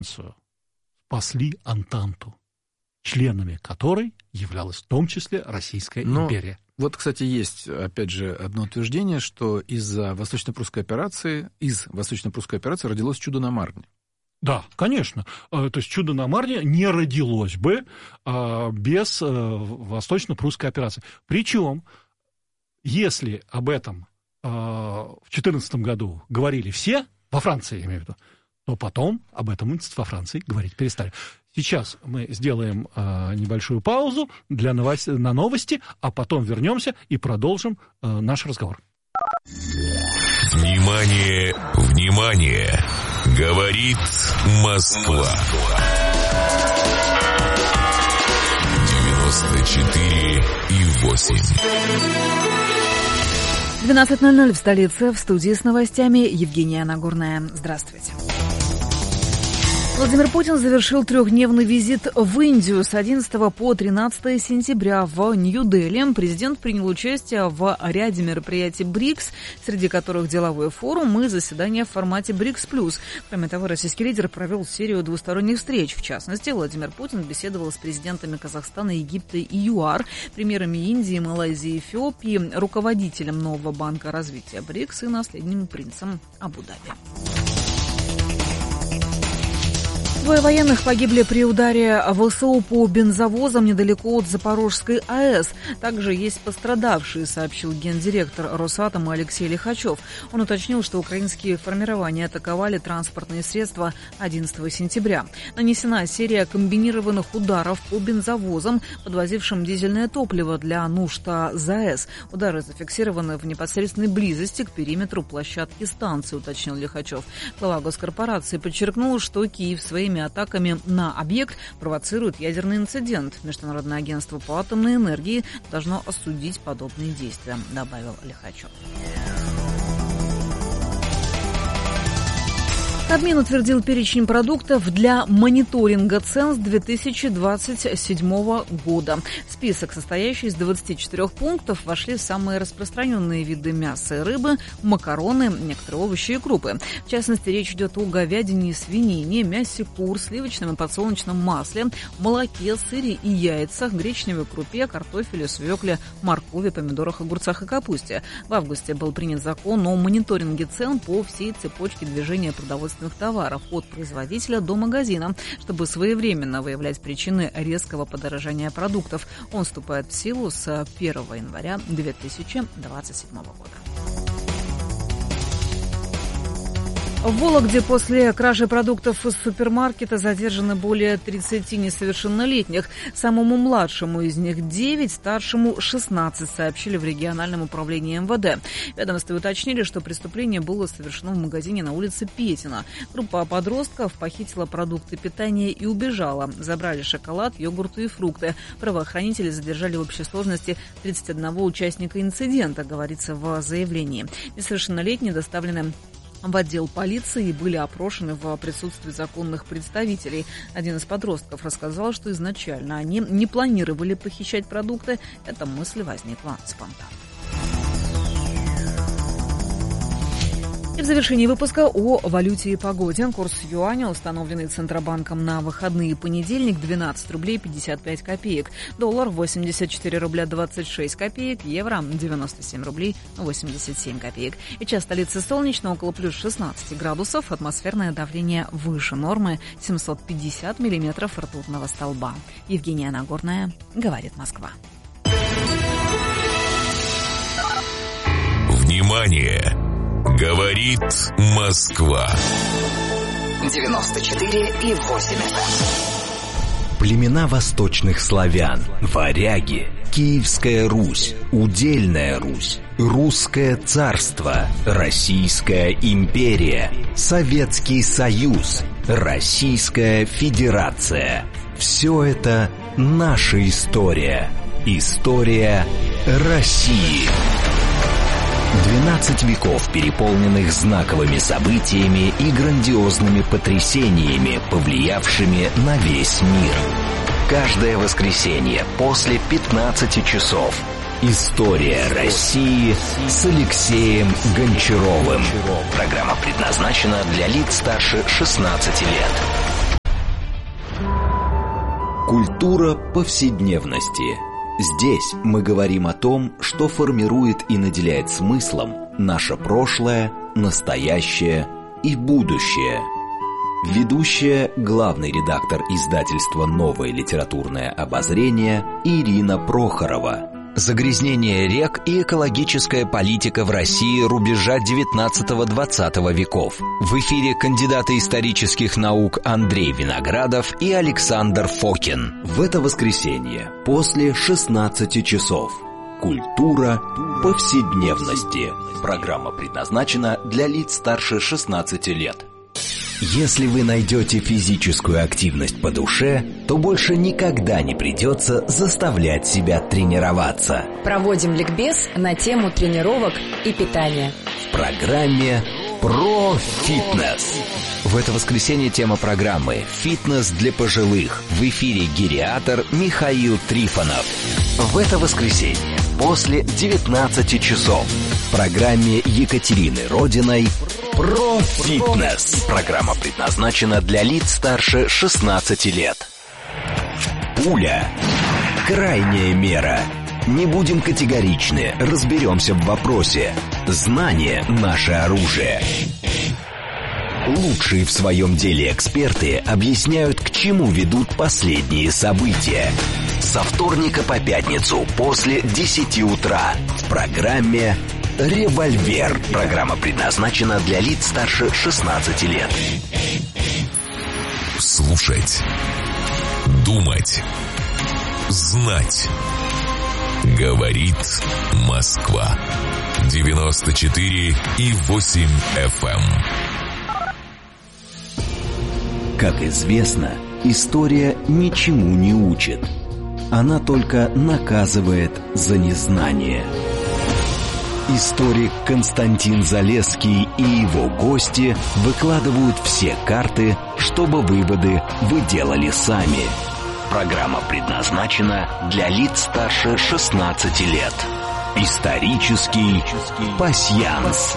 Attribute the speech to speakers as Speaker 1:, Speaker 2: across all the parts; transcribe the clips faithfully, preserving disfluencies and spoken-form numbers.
Speaker 1: спасли Антанту, членами которой являлась в том числе Российская
Speaker 2: Но
Speaker 1: империя.
Speaker 2: Вот, кстати, есть, опять же, одно утверждение, что из-за восточно-прусской операции, из восточно-прусской операции родилось чудо на Марне.
Speaker 1: Да, конечно. То есть чудо на Марне не родилось бы без восточно-прусской операции. Причем, если об этом в две тысячи четырнадцатом году говорили все, во Франции, я имею в виду, то потом об этом во Франции говорить перестали. Сейчас мы сделаем э, небольшую паузу для новости, на новости, а потом вернемся и продолжим э, наш разговор.
Speaker 3: Внимание, внимание! Говорит Москва. девяносто четыре и восемь.
Speaker 4: двенадцать ноль ноль в столице. В студии с новостями Евгения Нагорная. Здравствуйте. Владимир Путин завершил трехдневный визит в Индию с одиннадцатого по тринадцатое сентября в Нью-Дели. Президент принял участие в ряде мероприятий БРИКС, среди которых деловой форум и заседание в формате БРИКС+. Кроме того, российский лидер провел серию двусторонних встреч. В частности, Владимир Путин беседовал с президентами Казахстана, Египта и ЮАР, премьерами Индии, Малайзии и Эфиопии, руководителем нового банка развития БРИКС и наследным принцем Абу-Даби. Двое военных погибли при ударе ВСУ по бензовозам недалеко от Запорожской АЭС. Также есть пострадавшие, сообщил гендиректор Росатома Алексей Лихачев. Он уточнил, что украинские формирования атаковали транспортные средства одиннадцатого сентября. Нанесена серия комбинированных ударов по бензовозам, подвозившим дизельное топливо для нужд ЗАЭС. Удары зафиксированы в непосредственной близости к периметру площадки станции, уточнил Лихачев. Глава госкорпорации подчеркнул, что Киев своими атаками на объект провоцирует ядерный инцидент. Международное агентство по атомной энергии должно осудить подобные действия, добавил Лихачев. Кабмин утвердил перечень продуктов для мониторинга цен с две тысячи двадцать седьмого года. В список, состоящий из двадцати четырёх пунктов, вошли самые распространенные виды мяса и рыбы, макароны, некоторые овощи и крупы. В частности, речь идет о говядине и свинине, мясе кур, сливочном и подсолнечном масле, молоке, сыре и яйцах, гречневой крупе, картофеле, свекле, моркови, помидорах, огурцах и капусте. В августе был принят закон о мониторинге цен по всей цепочке движения продовольственных товаров от производителя до магазина, чтобы своевременно выявлять причины резкого подорожания продуктов. Он вступает в силу с первого января две тысячи двадцать седьмого года. В Вологде после кражи продуктов из супермаркета задержаны более тридцати несовершеннолетних. Самому младшему из них девять, старшему шестнадцать, сообщили в региональном управлении эм вэ дэ. В ведомстве уточнили, что преступление было совершено в магазине на улице Петина. Группа подростков похитила продукты питания и убежала. Забрали шоколад, йогурты и фрукты. Правоохранители задержали в общей сложности тридцать одного участника инцидента, говорится в заявлении. Несовершеннолетние доставлены в отдел полиции и были опрошены в присутствии законных представителей. Один из подростков рассказал, что изначально они не планировали похищать продукты. Эта мысль возникла спонтанно. И в завершении выпуска о валюте и погоде. Курс юаня, установленный Центробанком на выходные понедельник, двенадцать рублей пятьдесят пять копеек. Доллар восемьдесят четыре рубля двадцать шесть копеек. Евро девяносто семь рублей восемьдесят семь копеек. И час столицы солнечно, около плюс шестнадцать градусов. Атмосферное давление выше нормы, семьсот пятьдесят миллиметров ртутного столба. Евгения Нагорная, говорит Москва.
Speaker 3: Внимание! Говорит Москва.
Speaker 5: девяносто четыре и восемь эф эм.
Speaker 6: Племена восточных славян, варяги, Киевская Русь, Удельная Русь, Русское царство, Российская империя, Советский Союз, Российская Федерация. Все это наша история. История России. двенадцать веков, переполненных знаковыми событиями и грандиозными потрясениями, повлиявшими на весь мир. Каждое воскресенье после пятнадцати часов. История России с Алексеем Гончаровым. Программа предназначена для лиц старше шестнадцати лет. Культура повседневности. Здесь мы говорим о том, что формирует и наделяет смыслом наше прошлое, настоящее и будущее. Ведущая, главный редактор издательства «Новое литературное обозрение» Ирина Прохорова. Загрязнение рек и экологическая политика в России рубежа девятнадцатого-двадцатого веков. В эфире кандидаты исторических наук Андрей Виноградов и Александр Фокин. В это воскресенье после шестнадцати часов. Культура повседневности. Программа предназначена для лиц старше шестнадцати лет. Если вы найдете физическую активность по душе, то больше никогда не придется заставлять себя тренироваться.
Speaker 7: Проводим ликбез на тему тренировок и питания.
Speaker 6: В программе «Про фитнес». В это воскресенье тема программы «Фитнес для пожилых». В эфире гериатр Михаил Трифонов. В это воскресенье после девятнадцати часов в программе Екатерины Родиной «Про фитнес». Программа предназначена для лиц старше шестнадцати лет. Пуля. Крайняя мера. Не будем категоричны, разберемся в вопросе. Знание – наше оружие. Лучшие в своем деле эксперты объясняют, к чему ведут последние события. Со вторника по пятницу после десяти утра в программе «Револьвер». Программа предназначена для лиц старше шестнадцати лет.
Speaker 3: Слушать, думать, знать. Говорит Москва. девяносто четыре и восемь эф эм.
Speaker 6: Как известно, история ничему не учит. Она только наказывает за незнание. Историк Константин Залесский и его гости выкладывают все карты, чтобы выводы вы делали сами. Программа предназначена для лиц старше шестнадцати лет. Исторический пасьянс.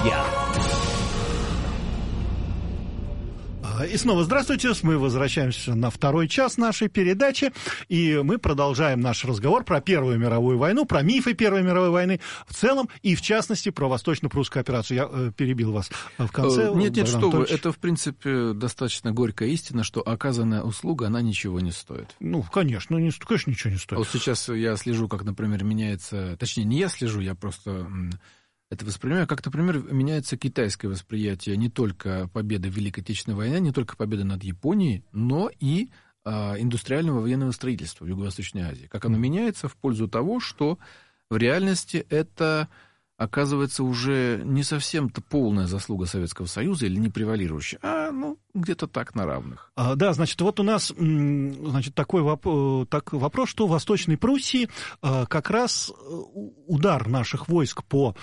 Speaker 1: И снова здравствуйте, мы возвращаемся на второй час нашей передачи, и мы продолжаем наш разговор про Первую мировую войну, про мифы Первой мировой войны в целом, и в частности про Восточно-прусскую операцию. Я э, перебил вас в конце.
Speaker 2: Нет, нет, что вы, это в принципе достаточно горькая истина, что оказанная услуга, она ничего не стоит.
Speaker 1: Ну, конечно, не, конечно, ничего не стоит.
Speaker 2: Вот сейчас я слежу, как, например, меняется, точнее, не я слежу, я просто... это воспринимаю, как, например, меняется китайское восприятие не только победы в Великой Отечественной войне, не только победы над Японией, но и а, индустриального военного строительства в Юго-Восточной Азии. Как оно меняется в пользу того, что в реальности это оказывается уже не совсем-то полная заслуга Советского Союза или не превалирующая, а ну, где-то так на равных.
Speaker 1: А, да, значит, вот у нас значит, такой воп- так, вопрос, что в Восточной Пруссии а, как раз удар наших войск по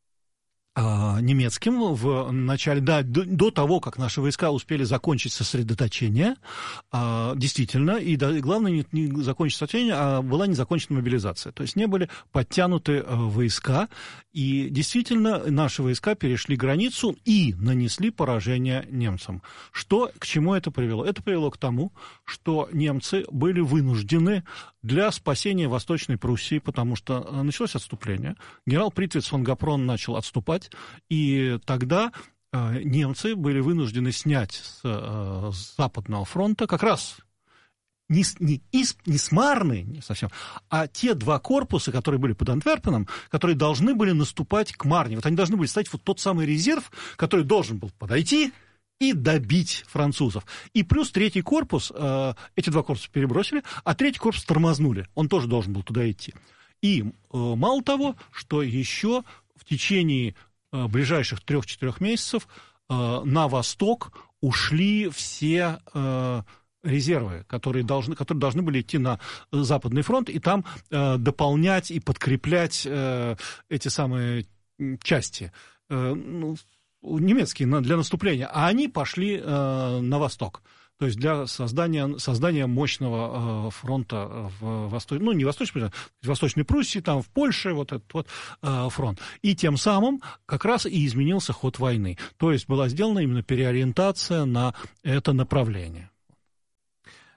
Speaker 1: немецким в начале, да, до, до того, как наши войска успели закончить сосредоточение, а, действительно, и, да, и главное, не, не закончить сосредоточение, а была не закончена мобилизация. То есть не были подтянуты а, войска, и действительно наши войска перешли границу и нанесли поражение немцам. Что, к чему это привело? Это привело к тому, что немцы были вынуждены для спасения Восточной Пруссии, потому что началось отступление, генерал Притвиц фон Гапрон начал отступать, и тогда э, немцы были вынуждены снять с, э, с Западного фронта как раз не, не, из, не с Марны, не совсем, а те два корпуса, которые были под Антверпеном, которые должны были наступать к Марне. Вот они должны были стать вот тот самый резерв, который должен был подойти и добить французов. И плюс третий корпус, э, эти два корпуса перебросили, а третий корпус тормознули. Он тоже должен был туда идти. И э, мало того, что еще в течение э, ближайших трех-четырех месяцев э, на восток ушли все э, резервы, которые должны, которые должны были идти на Западный фронт, и там э, дополнять и подкреплять э, эти самые части. Э, ну, немецкие для наступления, а они пошли э, на восток. То есть для создания, создания мощного э, фронта в Восточной, ну, не Восточной, в Восточной Пруссии, там в Польше, вот этот вот э, фронт. И тем самым как раз и изменился ход войны. То есть была сделана именно переориентация на это направление.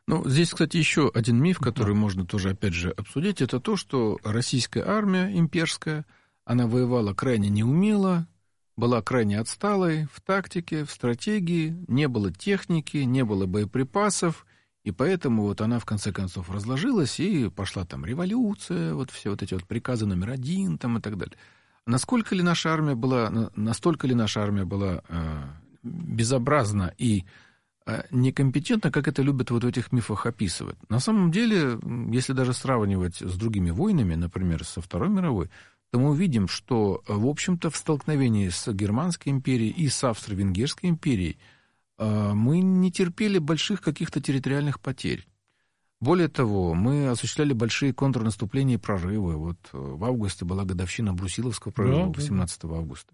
Speaker 2: Ну, здесь, кстати, еще один миф, который можно тоже, опять же, обсудить, это то, что российская армия имперская, она воевала крайне неумело, была крайне отсталой в тактике, в стратегии, не было техники, не было боеприпасов, и поэтому вот она, в конце концов, разложилась, и пошла там революция, вот все вот эти вот приказы номер один там, и так далее. Насколько ли наша армия была, настолько ли наша армия была э, безобразна и э, некомпетентна, как это любят вот в этих мифах описывать? На самом деле, если даже сравнивать с другими войнами, например, со Второй мировой, то мы увидим, что, в общем-то, в столкновении с Германской империей и с Австро-Венгерской империей э, мы не терпели больших каких-то территориальных потерь. Более того, мы осуществляли большие контрнаступления и прорывы. Вот в августе была годовщина Брусиловского прорыва, да, восемнадцатого августа.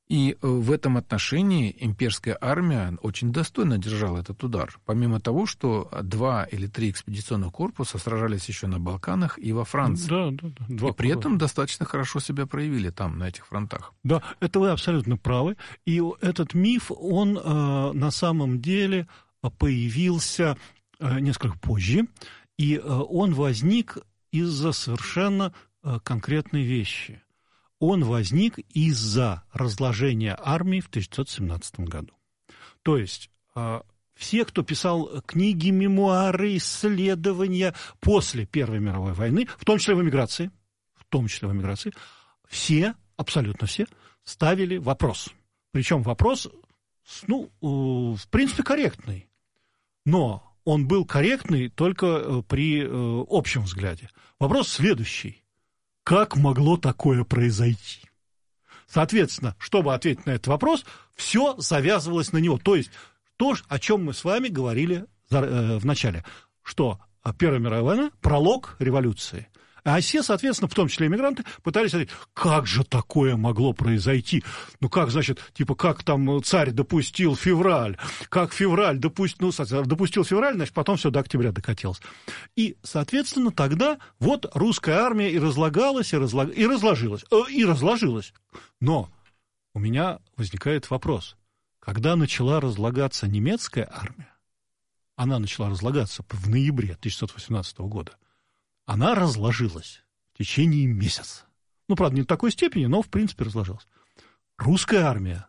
Speaker 2: И в этом отношении имперская армия очень достойно держала этот удар. Помимо того, что два или три экспедиционных корпуса сражались еще на Балканах и во Франции.
Speaker 1: Да, да, да. Два
Speaker 2: и при этом достаточно хорошо себя проявили там, на этих фронтах.
Speaker 1: Да, это вы абсолютно правы. И этот миф, он э, на самом деле появился э, несколько позже, и э, он возник из-за совершенно э, конкретной вещи. Он возник из-за разложения армии в тысяча девятьсот семнадцатом году. То есть э, все, кто писал книги, мемуары, исследования после Первой мировой войны, в том числе в эмиграции, в том числе в эмиграции, все, абсолютно все, ставили вопрос. Причем вопрос, ну, э, в принципе, корректный. Но он был корректный только при э, общем взгляде. Вопрос следующий. Как могло такое произойти? Соответственно, чтобы ответить на этот вопрос, все завязывалось на него. То есть то, о чем мы с вами говорили в начале, что Первая мировая война – пролог революции. А все, соответственно, в том числе иммигранты, пытались сказать, как же такое могло произойти? Ну, как, значит, типа, как там царь допустил февраль, как февраль допустил, ну, допустил февраль, значит, потом все до октября докатилось. И, соответственно, тогда вот русская армия и разлагалась, и, разлог... и разложилась, и разложилась. Но у меня возникает вопрос. Когда начала разлагаться немецкая армия, она начала разлагаться в ноябре тысяча девятьсот восемнадцатого года, она разложилась в течение месяца. Ну, правда, не в такой степени, но, в принципе, разложилась. Русская армия,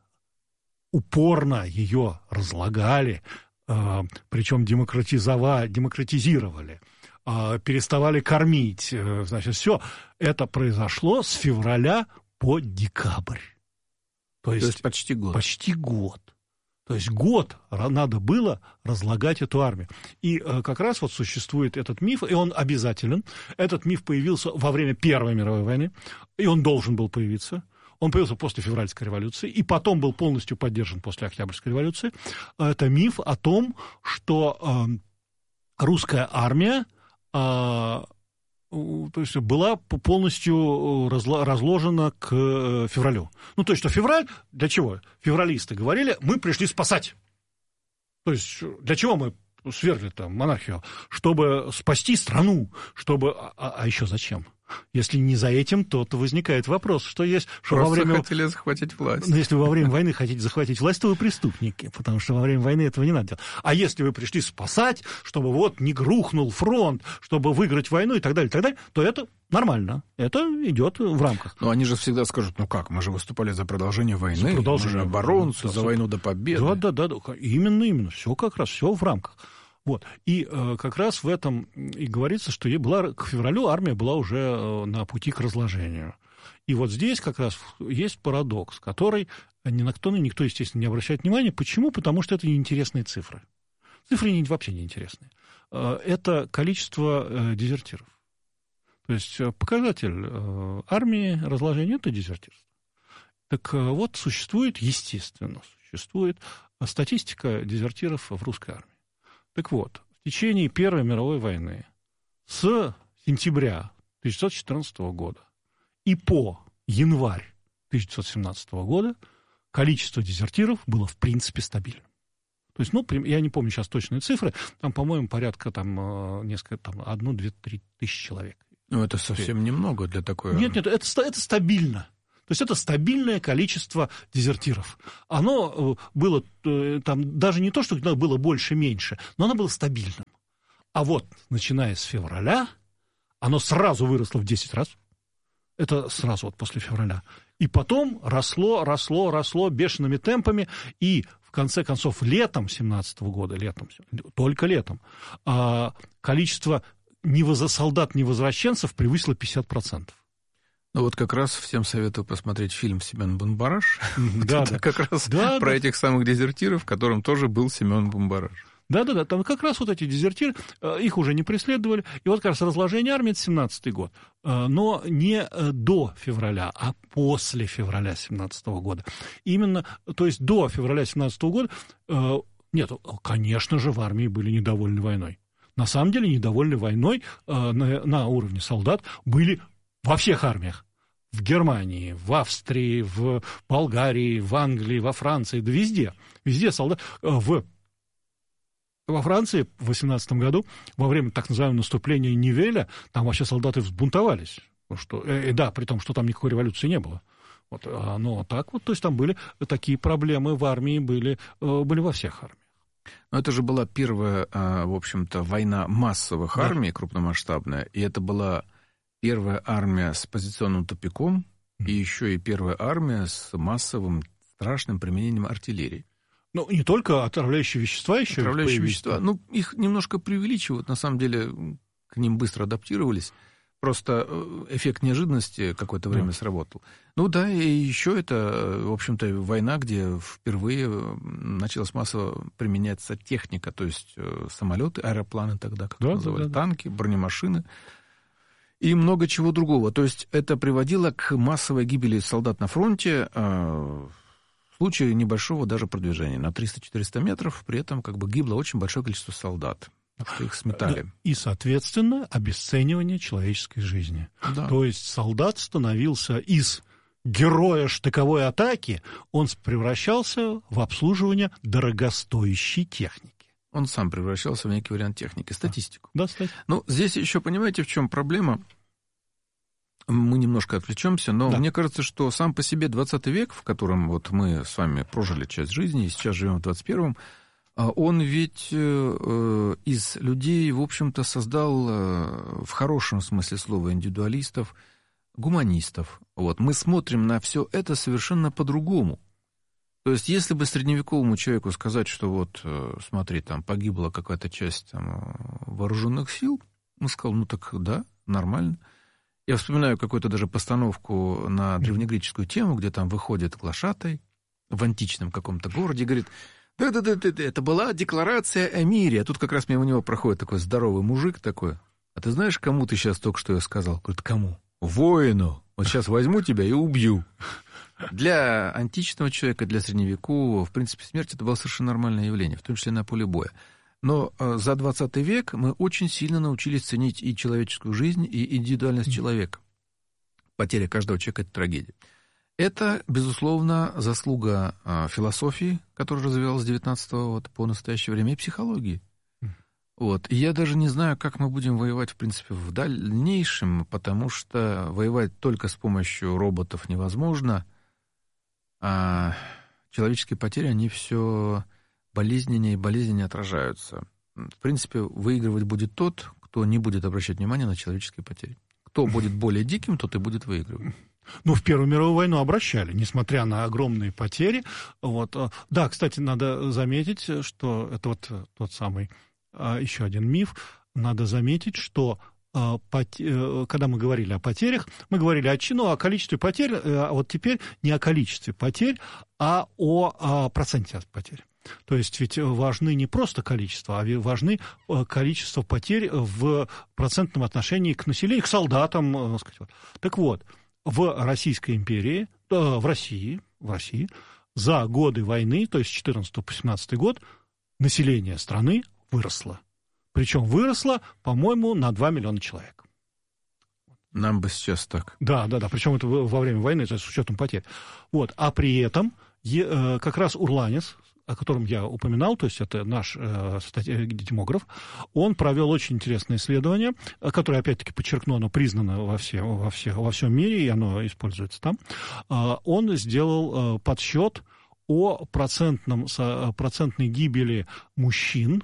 Speaker 1: упорно ее разлагали, э, причем демократизовали, демократизировали, э, переставали кормить. Э, значит, все это произошло с февраля по декабрь. То есть,
Speaker 2: То есть почти год.
Speaker 1: Почти год. То есть год надо было разлагать эту армию. И э, как раз вот существует этот миф, и он обязателен. Этот миф появился во время Первой мировой войны, и он должен был появиться. Он появился после февральской революции, и потом был полностью поддержан после Октябрьской революции. Это миф о том, что э, русская армия э, то есть была полностью разложена к февралю. Ну, то есть, что февраль, для чего? Февралисты говорили, мы пришли спасать. То есть, для чего мы свергли там монархию? Чтобы спасти страну, чтобы... А, а еще зачем? Если не за этим, то, то возникает вопрос, что есть... Что
Speaker 2: Просто
Speaker 1: во время...
Speaker 2: хотели захватить власть.
Speaker 1: Но если вы во время войны хотите захватить власть, то вы преступники, потому что во время войны этого не надо делать. А если вы пришли спасать, чтобы вот не грохнул фронт, чтобы выиграть войну и так далее, и так далее, то это нормально. Это идет в рамках.
Speaker 2: Но они же всегда скажут, ну как, мы же выступали за продолжение войны,
Speaker 1: за продолжение,
Speaker 2: мы же оборонцы,
Speaker 1: да,
Speaker 2: за войну до победы.
Speaker 1: Да, да, да, да, именно, именно, все как раз, все в рамках. Вот. И э, как раз в этом и говорится, что была, к февралю армия была уже э, на пути к разложению. И вот здесь как раз есть парадокс, который ни на кто, никто, естественно, не обращает внимания. Почему? Потому что это неинтересные цифры. Цифры не, вообще неинтересные. Э, это количество э, дезертиров. То есть показатель э, армии разложения – это дезертирство. Так э, вот, существует, естественно, существует статистика дезертиров в русской армии. Так вот, в течение Первой мировой войны с сентября тысяча девятьсот четырнадцатого года и по январь тысяча девятьсот семнадцатого года количество дезертиров было в принципе стабильным. То есть, ну, я не помню сейчас точные цифры, там, по-моему, порядка там, несколько, там, одну, две, три тысячи человек.
Speaker 2: Ну, это совсем немного для такой...
Speaker 1: Нет, нет, это, это стабильно. То есть это стабильное количество дезертиров. Оно было там даже не то, что было больше-меньше, но оно было стабильным. А вот, начиная с февраля, оно сразу выросло в десять раз. Это сразу вот после февраля. И потом росло, росло, росло бешеными темпами. И в конце концов летом семнадцатого года, летом, только летом, количество солдат-невозвращенцев превысило пятьдесят процентов.
Speaker 2: Ну вот как раз всем советую посмотреть фильм «Семен Бумбараш».
Speaker 1: Да,
Speaker 2: да. Как раз
Speaker 1: да,
Speaker 2: про
Speaker 1: да.
Speaker 2: этих самых дезертиров, в котором тоже был Семен Бумбараш.
Speaker 1: Да-да-да, там как раз вот эти дезертиры, их уже не преследовали. И вот как раз разложение армии — это семнадцатый год. Но не до февраля, а после февраля семнадцатого года. Именно, то есть до февраля семнадцатого года, нет, конечно же, в армии были недовольны войной. На самом деле недовольны войной на, на уровне солдат были во всех армиях. В Германии, в Австрии, в Болгарии, в Англии, во Франции, да везде. Везде солдаты. В, во Франции в восемнадцатом году, во время так называемого наступления Нивеля, там вообще солдаты взбунтовались. Что, э, да, при том, что там никакой революции не было. Вот, но так вот, то есть там были такие проблемы в армии, были, были во всех армиях.
Speaker 2: Но это же была первая, в общем-то, война массовых да. армий, крупномасштабная, и это была первая армия с позиционным тупиком, mm. и еще и первая армия с массовым страшным применением артиллерии.
Speaker 1: Ну, не только отравляющие вещества еще.
Speaker 2: Отравляющие вещества. Ну, их немножко преувеличивают, на самом деле к ним быстро адаптировались. Просто эффект неожиданности какое-то время да. сработал. Ну да, и еще это, в общем-то, война, где впервые началась массово применяться техника, то есть самолеты, аэропланы тогда, как да, называли, да, да, танки, бронемашины и много чего другого. То есть это приводило к массовой гибели солдат на фронте в случае небольшого даже продвижения на триста-четыреста метров, при этом как бы гибло очень большое количество солдат. Что их сметали.
Speaker 1: И, соответственно, обесценивание человеческой жизни. Да. То есть солдат становился из героя штыковой атаки, он превращался в обслуживание дорогостоящей техники.
Speaker 2: Он сам превращался в некий вариант техники, статистику.
Speaker 1: Да, да,
Speaker 2: ну, здесь еще, понимаете, в чем проблема? Мы немножко отвлечемся, но да. мне кажется, что сам по себе двадцатый век, в котором вот мы с вами прожили часть жизни, и сейчас живем в двадцать первом, он ведь э, из людей, в общем-то, создал э, в хорошем смысле слова индивидуалистов, гуманистов. Вот. Мы смотрим на все это совершенно по-другому. То есть, если бы средневековому человеку сказать, что вот, э, смотри, там погибла какая-то часть там, вооруженных сил, он сказал, ну так да, нормально. Я вспоминаю какую-то даже постановку на древнегреческую тему, где там выходит глашатай в античном каком-то городе и говорит... Да-да-да, это была декларация о мире. А тут как раз мимо него проходит такой здоровый мужик такой. А ты знаешь, кому ты сейчас только что я сказал? Говорит, кому? Воину. Вот сейчас возьму тебя и убью. Для античного человека, для средневекового, в принципе, смерть это было совершенно нормальное явление, в том числе на поле боя. Но за двадцатый век мы очень сильно научились ценить и человеческую жизнь, и индивидуальность человека. Потеря каждого человека — это трагедия. Это, безусловно, заслуга философии, которая развивалась с девятнадцатого вот, по настоящее время, и психологии. Вот. И я даже не знаю, как мы будем воевать, в принципе, в дальнейшем, потому что воевать только с помощью роботов невозможно, а человеческие потери, они все болезненнее и болезненнее отражаются. В принципе, выигрывать будет тот, кто не будет обращать внимание на человеческие потери. Кто будет более диким, тот и будет выигрывать.
Speaker 1: Ну, в Первую мировую войну обращали, несмотря на огромные потери. Вот. Да, кстати, надо заметить, что это вот тот самый еще один миф. Надо заметить, что когда мы говорили о потерях, мы говорили о, ну, о количестве потерь, а вот теперь не о количестве потерь, а о проценте от потерь. То есть ведь важны не просто количество, а важны количество потерь в процентном отношении к населению, к солдатам. Так сказать. Так вот, в Российской империи, в России, в России за годы войны, то есть с четырнадцатого по семнадцатый год, население страны выросло. Причем выросло, по-моему, на два миллиона человек.
Speaker 2: Нам бы сейчас так.
Speaker 1: Да, да, да. Причем это во время войны, то есть с учетом потерь. Вот. А при этом как раз Урланец, о котором я упоминал, то есть это наш э, демограф, он провел очень интересное исследование, которое, опять-таки, подчеркну, оно признано во, все, во, все, во всем мире, и оно используется там. Э, он сделал э, подсчет о процентном, со, процентной гибели мужчин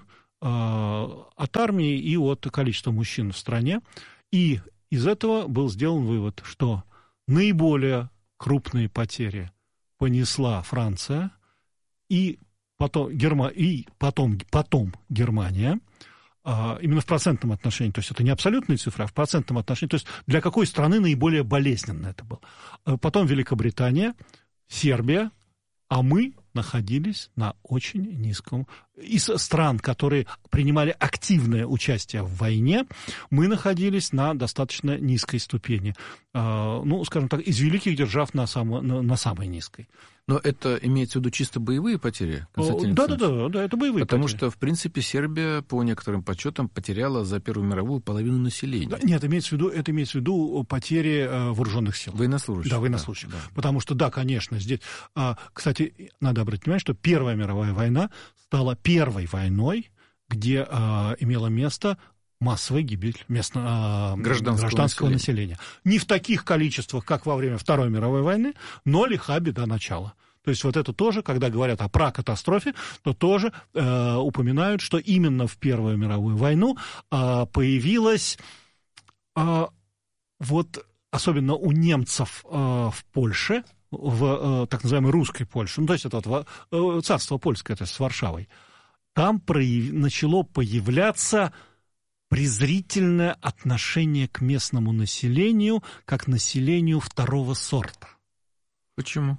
Speaker 1: от армии и от количества мужчин в стране. И из этого был сделан вывод, что наиболее крупные потери понесла Франция, и потом, Герма... и потом, потом Германия, именно в процентном отношении, то есть это не абсолютные цифры, а в процентном отношении, то есть для какой страны наиболее болезненно это было. Потом Великобритания, Сербия, а мы находились на очень низком... Из стран, которые принимали активное участие в войне, мы находились на достаточно низкой ступени. Ну, скажем так, из великих держав на, само... на самой низкой.
Speaker 2: Но это имеется в виду чисто боевые потери, Константин
Speaker 1: да, да, да, да, это боевые
Speaker 2: Потому
Speaker 1: потери.
Speaker 2: что, в принципе, Сербия, по некоторым подсчетам, потеряла за Первую мировую половину населения.
Speaker 1: Да, нет, имеется в виду, это имеется в виду потери э, вооруженных сил.
Speaker 2: Военнослужащих.
Speaker 1: Да, военнослужащих.
Speaker 2: Да, да.
Speaker 1: Потому что, да, конечно, здесь... А, кстати, надо обратить внимание, что Первая мировая война стала первой войной, где а, имела место... массовая гибель местно, гражданского, гражданского населения. населения. Не в таких количествах, как во время Второй мировой войны, но лиха беда начала. То есть вот это тоже, когда говорят о пракатастрофе, то тоже э, упоминают, что именно в Первую мировую войну э, появилась, э, вот особенно у немцев э, в Польше, в э, так называемой русской Польше, ну то есть это вот, э, царство польское, то есть с Варшавой, там прояв... начало появляться... презрительное отношение к местному населению как населению второго сорта.
Speaker 2: Почему?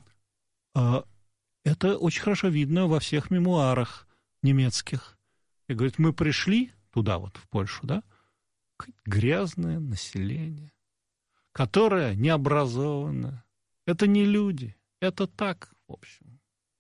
Speaker 1: Это очень хорошо видно во всех мемуарах немецких. И говорит, мы пришли туда вот, в Польшу, да, грязное население, которое необразованное. Это не люди, это так, в общем,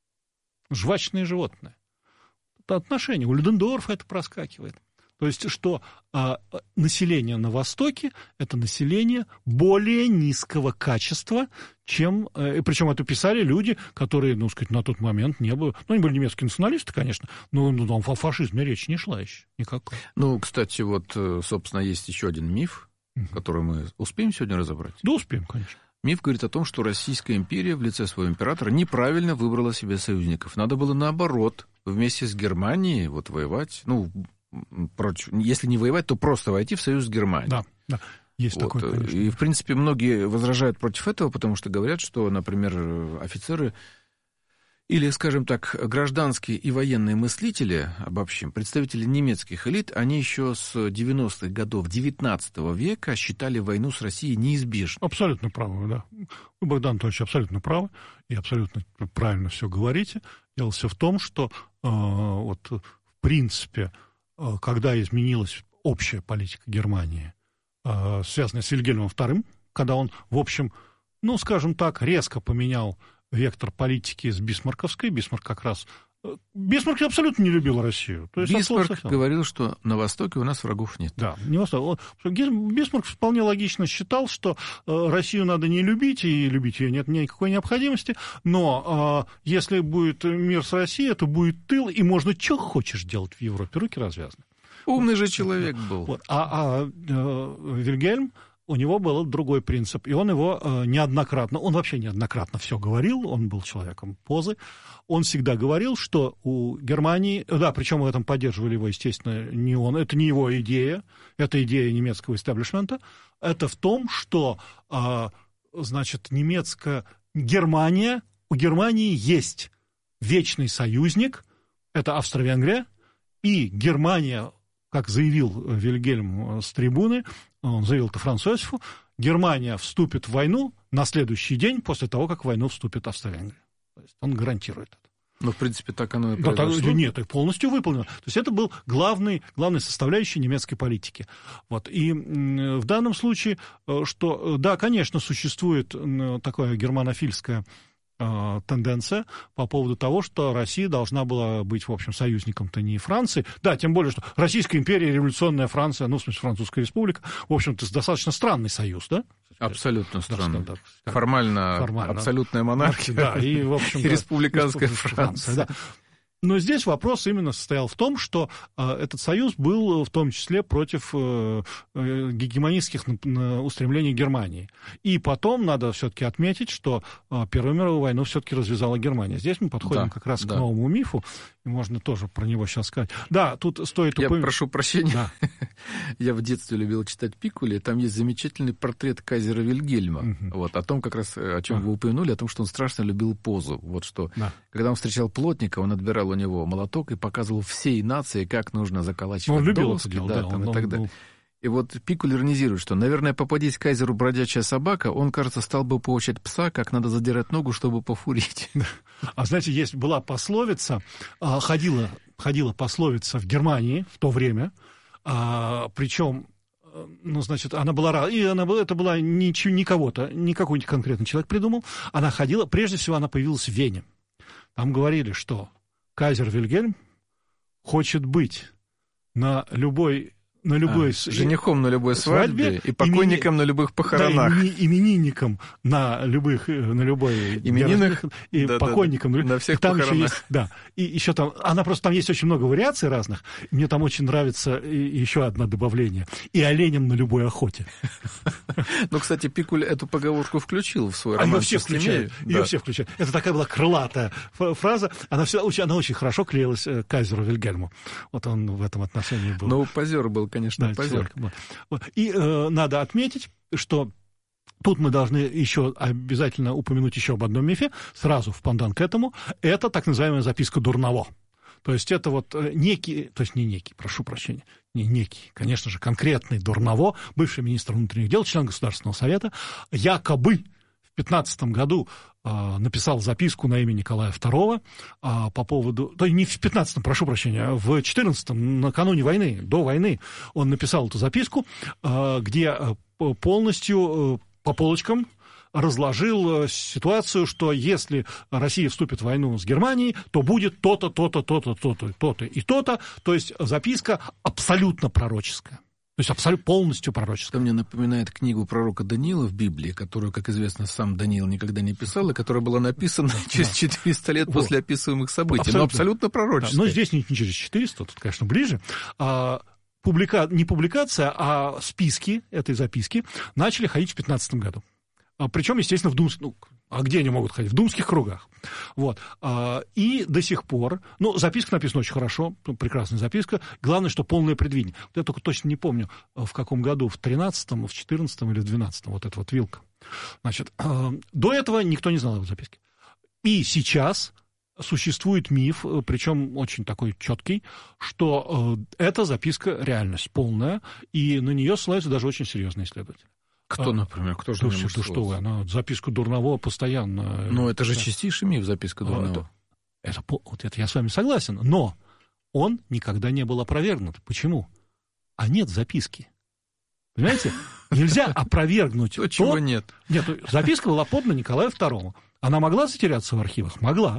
Speaker 1: жвачные животные. Это отношение. У Людендорфа это проскакивает. То есть, что а, население на Востоке – это население более низкого качества, чем… Э, причем это писали люди, которые, ну, сказать, на тот момент не были… Ну, они были немецкие националисты, конечно, но ну, там о фашизме речи не шла еще никакой.
Speaker 2: Ну, кстати, вот, собственно, есть еще один миф, угу. который мы успеем сегодня разобрать?
Speaker 1: Да, успеем, конечно.
Speaker 2: Миф говорит о том, что Российская империя в лице своего императора неправильно выбрала себе союзников. Надо было, наоборот, вместе с Германией вот, воевать, ну… Против, если не воевать, то просто войти в союз с Германией.
Speaker 1: Да, да, есть
Speaker 2: вот.
Speaker 1: такое, конечно.
Speaker 2: И, в принципе, многие возражают против этого, потому что говорят, что, например, офицеры или, скажем так, гражданские и военные мыслители, обобщим, представители немецких элит, они еще с девяностых годов девятнадцатого века считали войну с Россией неизбежной.
Speaker 1: Абсолютно правы, да. Вы, Богдан Анатольевич, абсолютно правы и абсолютно правильно все говорите. Дело все в том, что э, вот, в принципе, когда изменилась общая политика Германии, связанная с Вильгельмом вторым, когда он, в общем, ну, скажем так, резко поменял вектор политики с бисмарковской. Бисмарк как раз... Бисмарк абсолютно не любил Россию. То есть
Speaker 2: Бисмарк говорил, что на Востоке у нас врагов нет.
Speaker 1: Да, не Восток. Бисмарк вполне логично считал, что Россию надо не любить, и любить ее нет никакой необходимости, но если будет мир с Россией, то будет тыл, и можно что хочешь делать в Европе, руки развязаны.
Speaker 2: Умный же человек был.
Speaker 1: Вот. А, а, а Вильгельм, у него был другой принцип, и он его э, неоднократно, он вообще неоднократно все говорил, он был человеком позы, он всегда говорил, что у Германии, да, причем в этом поддерживали его, естественно, не он, это не его идея, это идея немецкого истеблишмента, это в том, что, э, значит, немецкая Германия, у Германии есть вечный союзник, это Австро-Венгрия, и Германия, как заявил Вильгельм с трибуны, он заявил это Францу Иосифу, Германия вступит в войну на следующий день после того, как в войну вступит Австро-Венгрия. То есть он гарантирует это.
Speaker 2: Ну, в принципе, так оно и
Speaker 1: да,
Speaker 2: произошло.
Speaker 1: Так, нет, это полностью выполнено. То есть это был главный, главной составляющей немецкой политики. Вот. И в данном случае, что, да, конечно, существует такое германофильское тенденция по поводу того, что Россия должна была быть, в общем, союзником-то не Франции. Да, тем более, что Российская империя, революционная Франция, ну, в смысле, Французская республика, в общем-то, достаточно странный союз, да?
Speaker 2: Абсолютно странный.
Speaker 1: Да, да,
Speaker 2: формально, формально абсолютная монархия,
Speaker 1: да, и, в общем,
Speaker 2: и республиканская Франция.
Speaker 1: Да. Но здесь вопрос именно состоял в том, что э, этот союз был в том числе против э, э, гегемонистских устремлений Германии. И потом надо все-таки отметить, что э, Первую мировую войну все-таки развязала Германия. Здесь мы подходим да, как раз да. к новому мифу, и можно тоже про него сейчас сказать. Да, тут стоит
Speaker 2: Я
Speaker 1: упомянуть...
Speaker 2: прошу прощения.
Speaker 1: Да.
Speaker 2: Я в детстве любил читать Пикули, там есть замечательный портрет кайзера Вильгельма. Угу. Вот, о том, как раз, о чем да. вы упомянули, о том, что он страшно любил позу. Вот что, да. когда он встречал плотника, он отбирал у него молоток и показывал всей нации, как нужно заколачивать
Speaker 1: он любил
Speaker 2: доски,
Speaker 1: это дело,
Speaker 2: да,
Speaker 1: да,
Speaker 2: там,
Speaker 1: он,
Speaker 2: и так
Speaker 1: он,
Speaker 2: далее.
Speaker 1: он...
Speaker 2: И вот Пикуль иронизирует, что, наверное, попадись кайзеру бродячая собака, он, кажется, стал бы поучать пса, как надо задирать ногу, чтобы пофурить.
Speaker 1: А знаете, есть была пословица, ходила, ходила пословица в Германии в то время, причем, ну, значит, она была, и она была, это была не, не кого-то, не какой-нибудь конкретный человек придумал, она ходила, прежде всего она появилась в Вене. Там говорили, что кайзер Вильгельм хочет быть на любой... на любой...
Speaker 2: А, женихом на любой свадьбе, свадьбе и покойником имени... на любых похоронах.
Speaker 1: Да, именинником на любых, на любой...
Speaker 2: Именинных.
Speaker 1: И
Speaker 2: да,
Speaker 1: покойником.
Speaker 2: Да, да. На всех
Speaker 1: там
Speaker 2: похоронах.
Speaker 1: Еще есть, да. И еще там... Она просто... Там есть очень много вариаций разных. Мне там очень нравится еще одно добавление. И оленем на любой охоте.
Speaker 2: Ну, кстати, Пикуль эту поговорку включил в свой роман.
Speaker 1: Ее все включают. Ее все включают. Это такая была крылатая фраза. Она, все, она очень хорошо клеилась к кайзеру Вильгельму. Вот он в этом отношении был.
Speaker 2: Ну, позер был, конечно, да, позер.
Speaker 1: И э, надо отметить, что тут мы должны еще обязательно упомянуть еще об одном мифе, сразу в пандан к этому. Это так называемая записка Дурново. То есть это вот некий, то есть не некий, прошу прощения, не некий, конечно же, конкретный Дурново, бывший министр внутренних дел, член Государственного совета, якобы в пятнадцатом году э, написал записку на имя Николая второго э, по поводу... То есть не в пятнадцатом, прошу прощения, а в четырнадцатом, накануне войны, до войны, он написал эту записку, э, где полностью э, по полочкам разложил ситуацию, что если Россия вступит в войну с Германией, то будет то-то, то-то, то-то, то-то, то-то и то-то. То есть записка абсолютно пророческая. То есть абсолютно полностью пророческая.
Speaker 2: Это мне напоминает книгу пророка Даниила в Библии, которую, как известно, сам Даниил никогда не писал, и которая была написана да, через четыреста лет вот. после описываемых событий. Абсолютно. Но абсолютно пророческая.
Speaker 1: Да, но здесь не, не через четыреста, тут, конечно, ближе. А, публика... Не публикация, а списки этой записки начали ходить в пятнадцатом году. Причем, естественно, в думских... Ну, а где они могут ходить? В думских кругах. Вот. И до сих пор... Ну, записка написана очень хорошо, прекрасная записка. Главное, что полное предвидение. Вот я только точно не помню, в каком году, в тринадцатом, в четырнадцатом или в двенадцатом, вот эта вот вилка. Значит, до этого никто не знал о записке. И сейчас существует миф, причем очень такой четкий, что эта записка реальность полная, и на нее ссылаются даже очень серьезные исследователи.
Speaker 2: Кто, например, кто же
Speaker 1: да,
Speaker 2: на него
Speaker 1: что, что вы, она записку Дурново постоянно...
Speaker 2: Ну, это же да. чистейший миф, записка Дурново.
Speaker 1: Это, это, вот это я с вами согласен, но он никогда не был опровергнут. Почему? А нет записки. Понимаете? Нельзя опровергнуть то...
Speaker 2: чего нет.
Speaker 1: Нет, записка была подана Николаю второму. Она могла затеряться в архивах? Могла.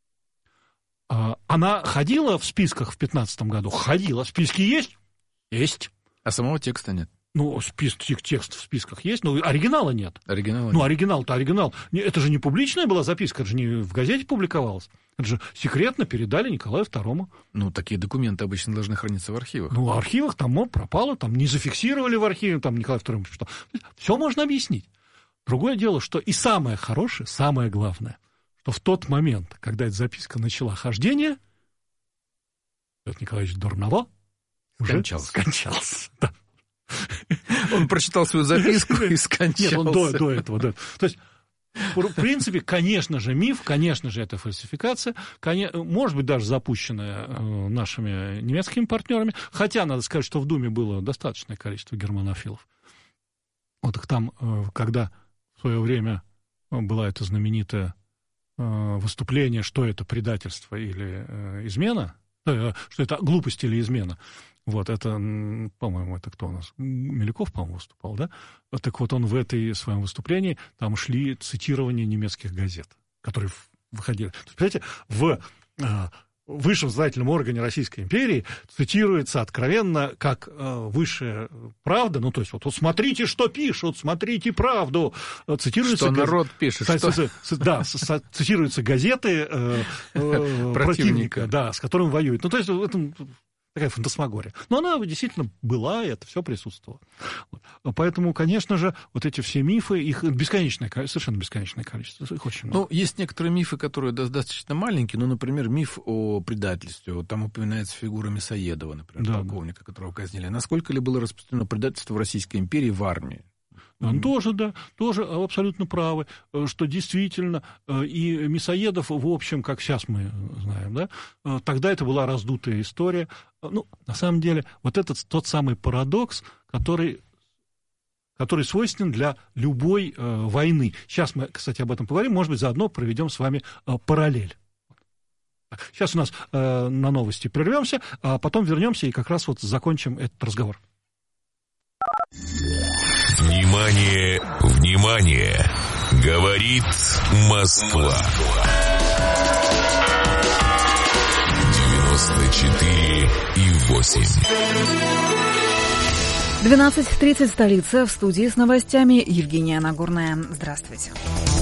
Speaker 1: Она ходила в списках в пятнадцатом году? Ходила. Списки есть? Есть.
Speaker 2: А самого текста нет?
Speaker 1: Ну, список, текст в списках есть, но оригинала нет.
Speaker 2: Оригинала
Speaker 1: ну,
Speaker 2: нет.
Speaker 1: оригинал-то оригинал. Это же не публичная была записка, это же не в газете публиковалась. Это же секретно передали Николаю второму.
Speaker 2: Ну, такие документы обычно должны храниться в архивах.
Speaker 1: Ну, в архивах там вот, пропало, там не зафиксировали в архиве, там Николай второй что. Все можно объяснить. Другое дело, что и самое хорошее, самое главное, что в тот момент, когда эта записка начала хождение, Петр Николаевич Дурново уже скончался. скончался. Да.
Speaker 2: Он прочитал свою записку и скончался.
Speaker 1: Нет, он до, до этого. Да. То есть, в принципе, конечно же, миф, конечно же, это фальсификация, может быть, даже запущенная нашими немецкими партнерами, хотя, надо сказать, что в Думе было достаточное количество германофилов. Вот их там, когда в свое время было это знаменитое выступление, что это предательство или измена, что это глупость или измена, вот, это, по-моему, это кто у нас? Милюков, по-моему, выступал, да? Так вот, он в этой своем выступлении, там шли цитирования немецких газет, которые выходили. Представляете, в, высшем законодательном органе Российской империи цитируется откровенно как э, высшая правда, ну, то есть вот, вот смотрите, что пишут, смотрите правду. Цитируется
Speaker 2: что
Speaker 1: газ...
Speaker 2: народ пишет.
Speaker 1: Ц-
Speaker 2: что...
Speaker 1: ц- ц- да, цитируются газеты э, э, противника, да, с которым воюют. Ну, то есть в этом такая фантасмагория. Но она действительно была, и это все присутствовало. Вот. Поэтому, конечно же, вот эти все мифы, их бесконечное, совершенно бесконечное количество, их очень много.
Speaker 2: Ну, есть некоторые мифы, которые достаточно маленькие, ну, например, миф о предательстве. Вот там упоминается фигура Мясоедова, например, да, полковника, которого казнили. Насколько ли было распространено предательство в Российской империи в армии?
Speaker 1: Он тоже, да, тоже абсолютно правы, что действительно и Мясоедов, в общем, как сейчас мы знаем, да, тогда это была раздутая история. Ну, на самом деле, вот этот тот самый парадокс, который, который свойственен для любой э, войны. Сейчас мы, кстати, об этом поговорим, может быть, заодно проведем с вами э, параллель. Сейчас у нас э, на новости прервемся, а потом вернемся и как раз вот закончим этот разговор.
Speaker 3: Внимание, внимание! Говорит Москва. девяносто четыре и восемь.
Speaker 4: двенадцать тридцать, столица, в студии с новостями Евгения Нагорная. Здравствуйте.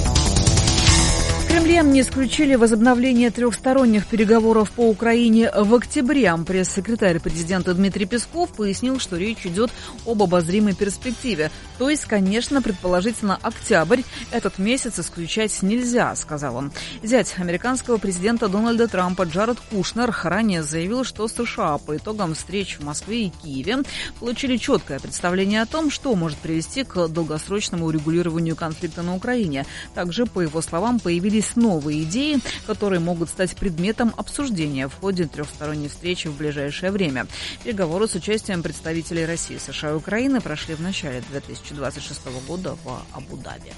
Speaker 4: В Кремле не исключили возобновление трехсторонних переговоров по Украине в октябре. Пресс-секретарь президента Дмитрий Песков пояснил, что речь идет об обозримой перспективе. То есть, конечно, предположительно, октябрь. Этот месяц исключать нельзя, сказал он. Зять американского президента Дональда Трампа Джаред Кушнер ранее заявил, что США по итогам встреч в Москве и Киеве получили четкое представление о том, что может привести к долгосрочному урегулированию конфликта на Украине. Также, по его словам, появились новые идеи, которые могут стать предметом обсуждения в ходе трехсторонней встречи в ближайшее время. Переговоры с участием представителей России, США и Украины прошли в начале две тысячи двадцать шестого года в Абу-Даби.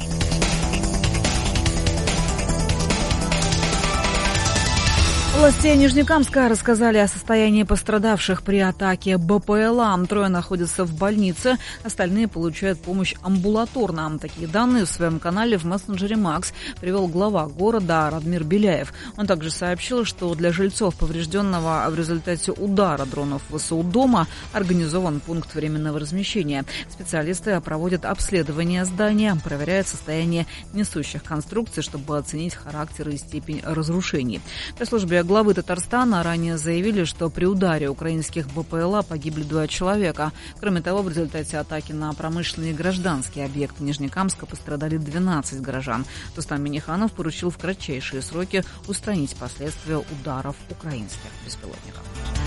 Speaker 4: Власти Нижнекамска рассказали о состоянии пострадавших при атаке БПЛА. Трое находятся в больнице, остальные получают помощь амбулаторно. Такие данные в своем канале в мессенджере Макс привел глава города Радмир Беляев. Он также сообщил, что для жильцов поврежденного в результате удара дронов ВСУ дома организован пункт временного размещения. Специалисты проводят обследование здания, проверяют состояние несущих конструкций, чтобы оценить характер и степень разрушений. При службе главы Татарстана ранее заявили, что при ударе украинских БПЛА погибли двое человека. Кроме того, в результате атаки на промышленные и гражданские объекты Нижнекамска пострадали двенадцать горожан. Рустам Минниханов поручил в кратчайшие сроки устранить последствия ударов украинских беспилотников.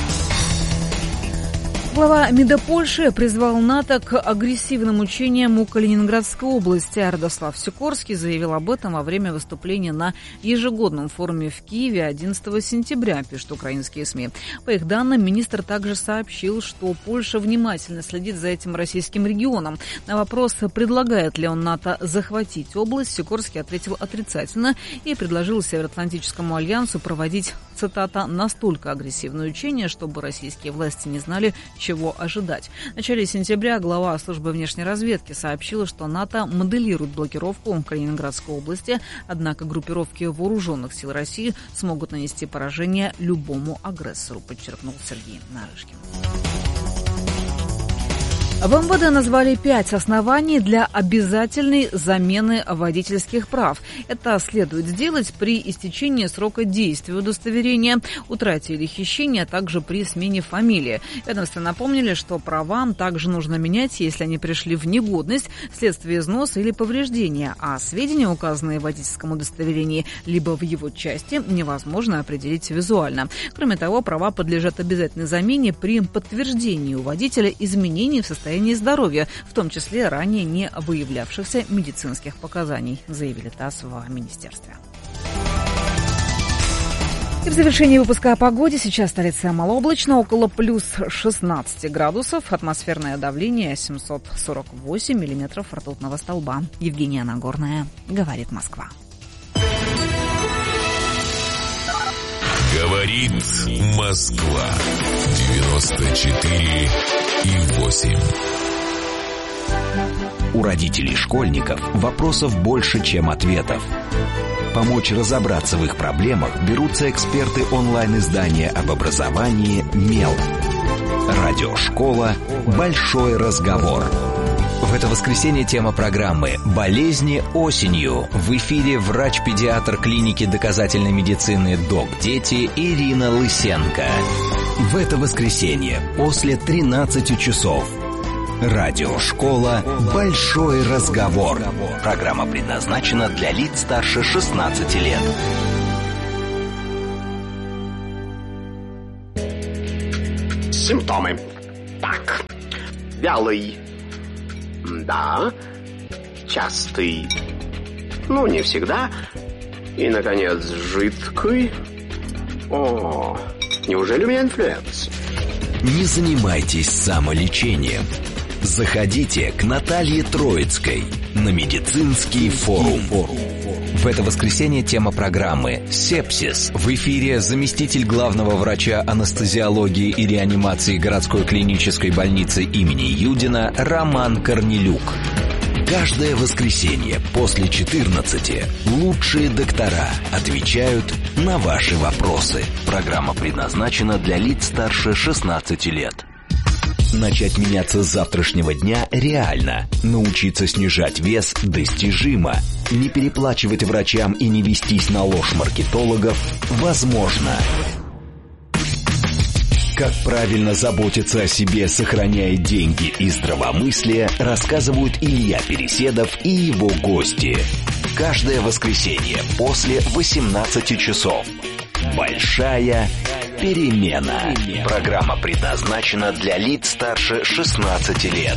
Speaker 4: Глава МИДа Польши призвал НАТО к агрессивным учениям у Калининградской области. Радослав Сикорский заявил об этом во время выступления на ежегодном форуме в Киеве одиннадцатого сентября, пишут украинские СМИ. По их данным, министр также сообщил, что Польша внимательно следит за этим российским регионом. На вопрос, предлагает ли он НАТО захватить область, Сикорский ответил отрицательно и предложил Североатлантическому альянсу проводить, цитата, «настолько агрессивные учения, чтобы российские власти не знали, чего ожидать». В начале сентября глава службы внешней разведки сообщила, что НАТО моделирует блокировку Калининградской области, однако группировки вооруженных сил России смогут нанести поражение любому агрессору, подчеркнул Сергей Нарышкин. В МВД назвали пять оснований для обязательной замены водительских прав. Это следует сделать при истечении срока действия удостоверения, утрате или хищении, а также при смене фамилии. Ведомства напомнили, что права также нужно менять, если они пришли в негодность вследствие износа или повреждения, а сведения, указанные в водительском удостоверении, либо в его части, невозможно определить визуально. Кроме того, права подлежат обязательной замене при подтверждении у водителя изменений в состоянии здоровья, в том числе ранее не выявлявшихся медицинских показаний, заявили ТАСС в министерстве. И в завершении выпуска о погоде. Сейчас столица малооблачно, около плюс шестнадцать градусов. Атмосферное давление семьсот сорок восемь миллиметров ртутного столба. Евгения Нагорная, говорит Москва.
Speaker 3: Говорит Москва. девяносто четыре и восемь.
Speaker 6: У родителей школьников вопросов больше, чем ответов. Помочь разобраться в их проблемах берутся эксперты онлайн-издания об образовании «Мел». Радиошкола «Большой разговор». В это воскресенье тема программы «Болезни осенью». В эфире врач-педиатр клиники доказательной медицины «Док Дети» Ирина Лысенко. В это воскресенье после тринадцати часов. Радиошкола «Большой разговор». Программа предназначена для лиц старше шестнадцати лет.
Speaker 8: Симптомы. Так. Вялый. Да. Частый. Ну, не всегда. И, наконец, жидкий. О, неужели у меня инфлюенс?
Speaker 6: Не занимайтесь самолечением. Заходите к Наталье Троицкой на медицинский форум. В это воскресенье тема программы «Сепсис». В эфире заместитель главного врача анестезиологии и реанимации городской клинической больницы имени Юдина Роман Корнелюк. Каждое воскресенье после четырнадцати лучшие доктора отвечают на ваши вопросы. Программа предназначена для лиц старше шестнадцати лет. Начать меняться с завтрашнего дня реально. Научиться снижать вес достижимо. Не переплачивать врачам и не вестись на ложь маркетологов возможно. Как правильно заботиться о себе, сохраняя деньги и здравомыслие, рассказывают Илья Переседов и его гости. Каждое воскресенье после восемнадцати часов. Большая перемена. Программа предназначена для лиц старше шестнадцати лет.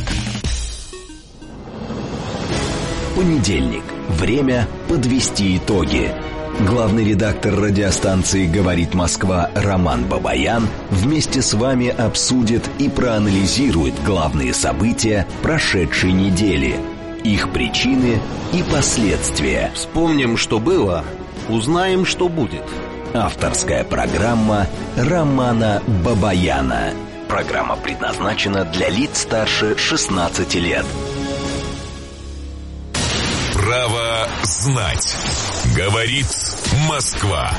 Speaker 6: Понедельник. Время подвести итоги. Главный редактор радиостанции «Говорит Москва» Роман Бабаян вместе с вами обсудит и проанализирует главные события прошедшей недели, их причины и последствия.
Speaker 9: Вспомним, что было, узнаем, что будет.
Speaker 6: Авторская программа Романа Бабаяна. Программа предназначена для лиц старше шестнадцати лет.
Speaker 3: Право знать. Говорит Москва.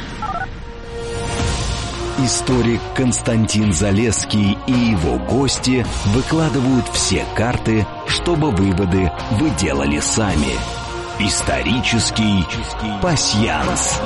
Speaker 6: Историк Константин Залесский и его гости выкладывают все карты, чтобы выводы вы делали сами. Исторический пасьянс.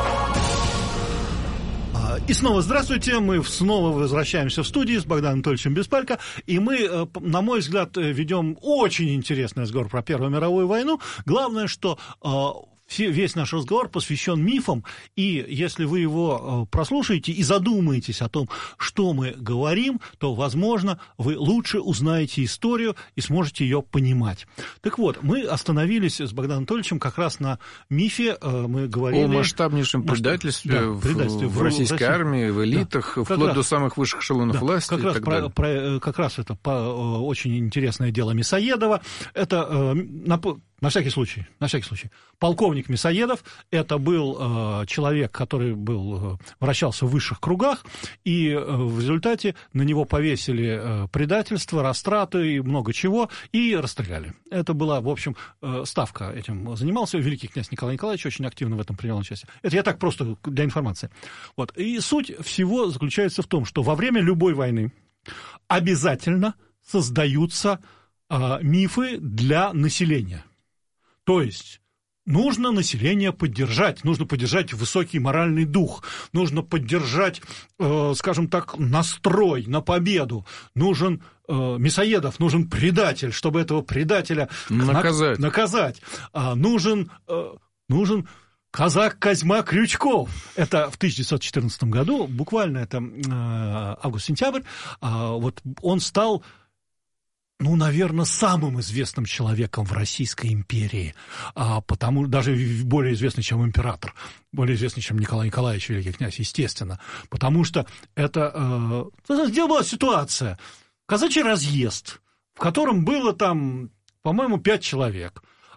Speaker 1: И снова здравствуйте, мы снова возвращаемся в студию с Богданом Анатольевичем Беспалько, и мы, на мой взгляд, ведем очень интересный разговор про Первую мировую войну. Главное, что весь наш разговор посвящен мифам, и если вы его прослушаете и задумаетесь о том, что мы говорим, то, возможно, вы лучше узнаете историю и сможете ее понимать. Так вот, мы остановились с Богданом Анатольевичем как раз на мифе, мы говорили...
Speaker 2: О масштабнейшем предательстве, да, в, предательстве в, в российской России. армии, в элитах, да, вплоть раз, до самых высших эшелонов да, власти как и раз так про,
Speaker 1: про, как раз это по, очень интересное дело Мясоедова. Это... На, На всякий случай, на всякий случай. Полковник Мясоедов – это был э, человек, который был, э, вращался в высших кругах, и э, в результате на него повесили э, предательство, растраты и много чего, и расстреляли. Это была, в общем, э, ставка этим занимался. Великий князь Николай Николаевич очень активно в этом принял участие. Это я так просто для информации. Вот. И суть всего заключается в том, что во время любой войны обязательно создаются э, мифы для населения. То есть нужно население поддержать, нужно поддержать высокий моральный дух, нужно поддержать, э, скажем так, настрой на победу. Нужен э, Мясоедов, нужен предатель, чтобы этого предателя
Speaker 2: наказать.
Speaker 1: На- наказать. А, нужен, э, нужен казак Козьма Крючков. Это в тысяча девятьсот четырнадцатом году, буквально это э, август-сентябрь, э, вот он стал... ну, наверное, самым известным человеком в Российской империи, а, потому даже более известный, чем император, более известный, чем Николай Николаевич, великий князь, естественно, потому что это... Э, где была ситуация? Казачий разъезд, в котором было там, по-моему, пять человек.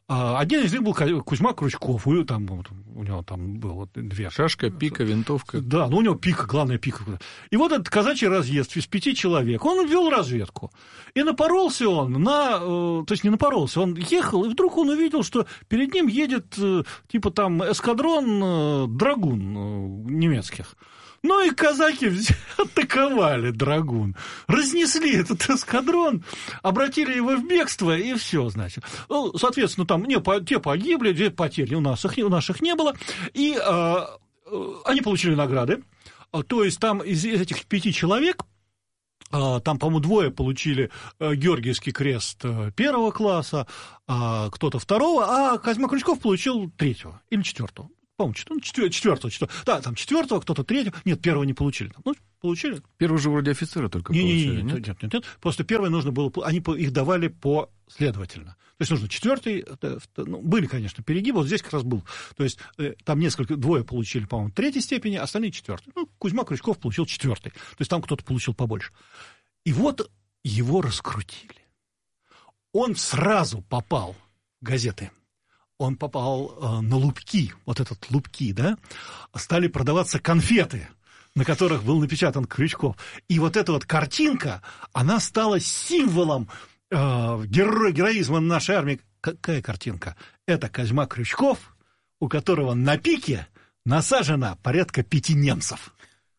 Speaker 1: Один из них был Кузьма Крючков, у, там, у него там было две.
Speaker 2: Шашка, пика, винтовка.
Speaker 1: Да, ну у него пика, главная пика. И вот этот казачий разъезд из пяти человек, он вел разведку. И напоролся он на... То есть не напоролся, он ехал, и вдруг он увидел, что перед ним едет типа там эскадрон драгун немецких. Ну и казаки атаковали драгун, разнесли этот эскадрон, обратили его в бегство, и все, значит. Ну, соответственно, там не, по, те погибли, те потери у нас, у наших не было, и а, они получили награды. То есть там из этих пяти человек, там, по-моему, двое получили Георгиевский крест первого класса, а кто-то второго, а Козьма Крючков получил третьего или четвертого. По-моему, четвертого, четвертого, да, там четвертого, кто-то третьего. Нет, первого не получили. Ну, получили.
Speaker 2: Первый же вроде офицера только
Speaker 1: не,
Speaker 2: получили,
Speaker 1: не, не,
Speaker 2: нет?
Speaker 1: Нет, нет, нет. Просто первый нужно было, они их давали последовательно. То есть нужно четвертый, ну, были, конечно, перегибы, вот здесь как раз был. То есть там несколько, двое получили, по-моему, третьей степени, остальные четвертой. Ну, Кузьма Крючков получил четвертый. То есть там кто-то получил побольше. И вот его раскрутили. Он сразу попал в газеты. Он попал э, на лупки, вот этот лупки, да, стали продаваться конфеты, на которых был напечатан Крючков. И вот эта вот картинка, она стала символом э, геро- героизма нашей армии. Какая картинка? Это Козьма Крючков, у которого на пике насажено порядка пяти немцев.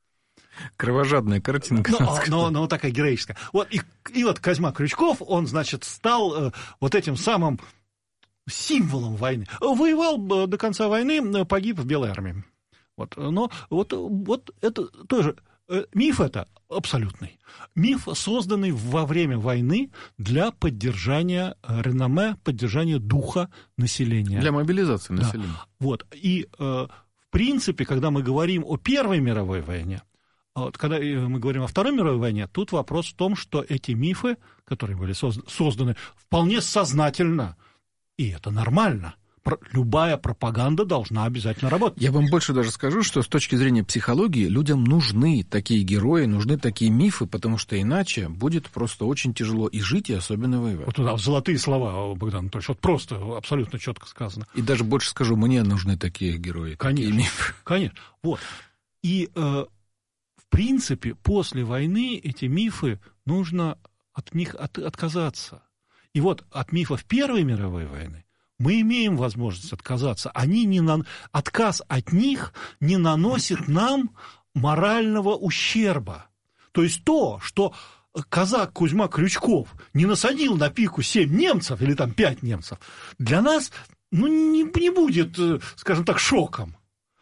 Speaker 2: Кровожадная картинка.
Speaker 1: Но, но, но такая героическая. Вот, и, и вот Козьма Крючков, он, значит, стал э, вот этим самым символом войны. Воевал до конца войны, погиб в Белой армии. Вот. Но вот, вот это тоже... Миф это абсолютный. Миф, созданный во время войны для поддержания реноме, поддержания духа населения.
Speaker 2: Для мобилизации населения.
Speaker 1: Да. Вот. И, в принципе, когда мы говорим о Первой мировой войне, вот, когда мы говорим о Второй мировой войне, тут вопрос в том, что эти мифы, которые были созданы вполне сознательно, и это нормально. Любая пропаганда должна обязательно работать.
Speaker 2: Я вам больше даже скажу, что с точки зрения психологии людям нужны такие герои, нужны такие мифы, потому что иначе будет просто очень тяжело и жить, и особенно воевать.
Speaker 1: Вот да, золотые слова, Богдан Анатольевич, вот просто абсолютно четко сказано.
Speaker 2: И даже больше скажу, мне нужны такие герои,
Speaker 1: конечно,
Speaker 2: такие мифы.
Speaker 1: Конечно, вот. И, э, в принципе, после войны эти мифы, нужно от них от, отказаться. И вот от мифов Первой мировой войны мы имеем возможность отказаться. Они не на... Отказ от них не наносит нам морального ущерба. То есть то, что казак Кузьма Крючков не насадил на пику семь немцев или там пять немцев, для нас ну, не, не будет, скажем так, шоком.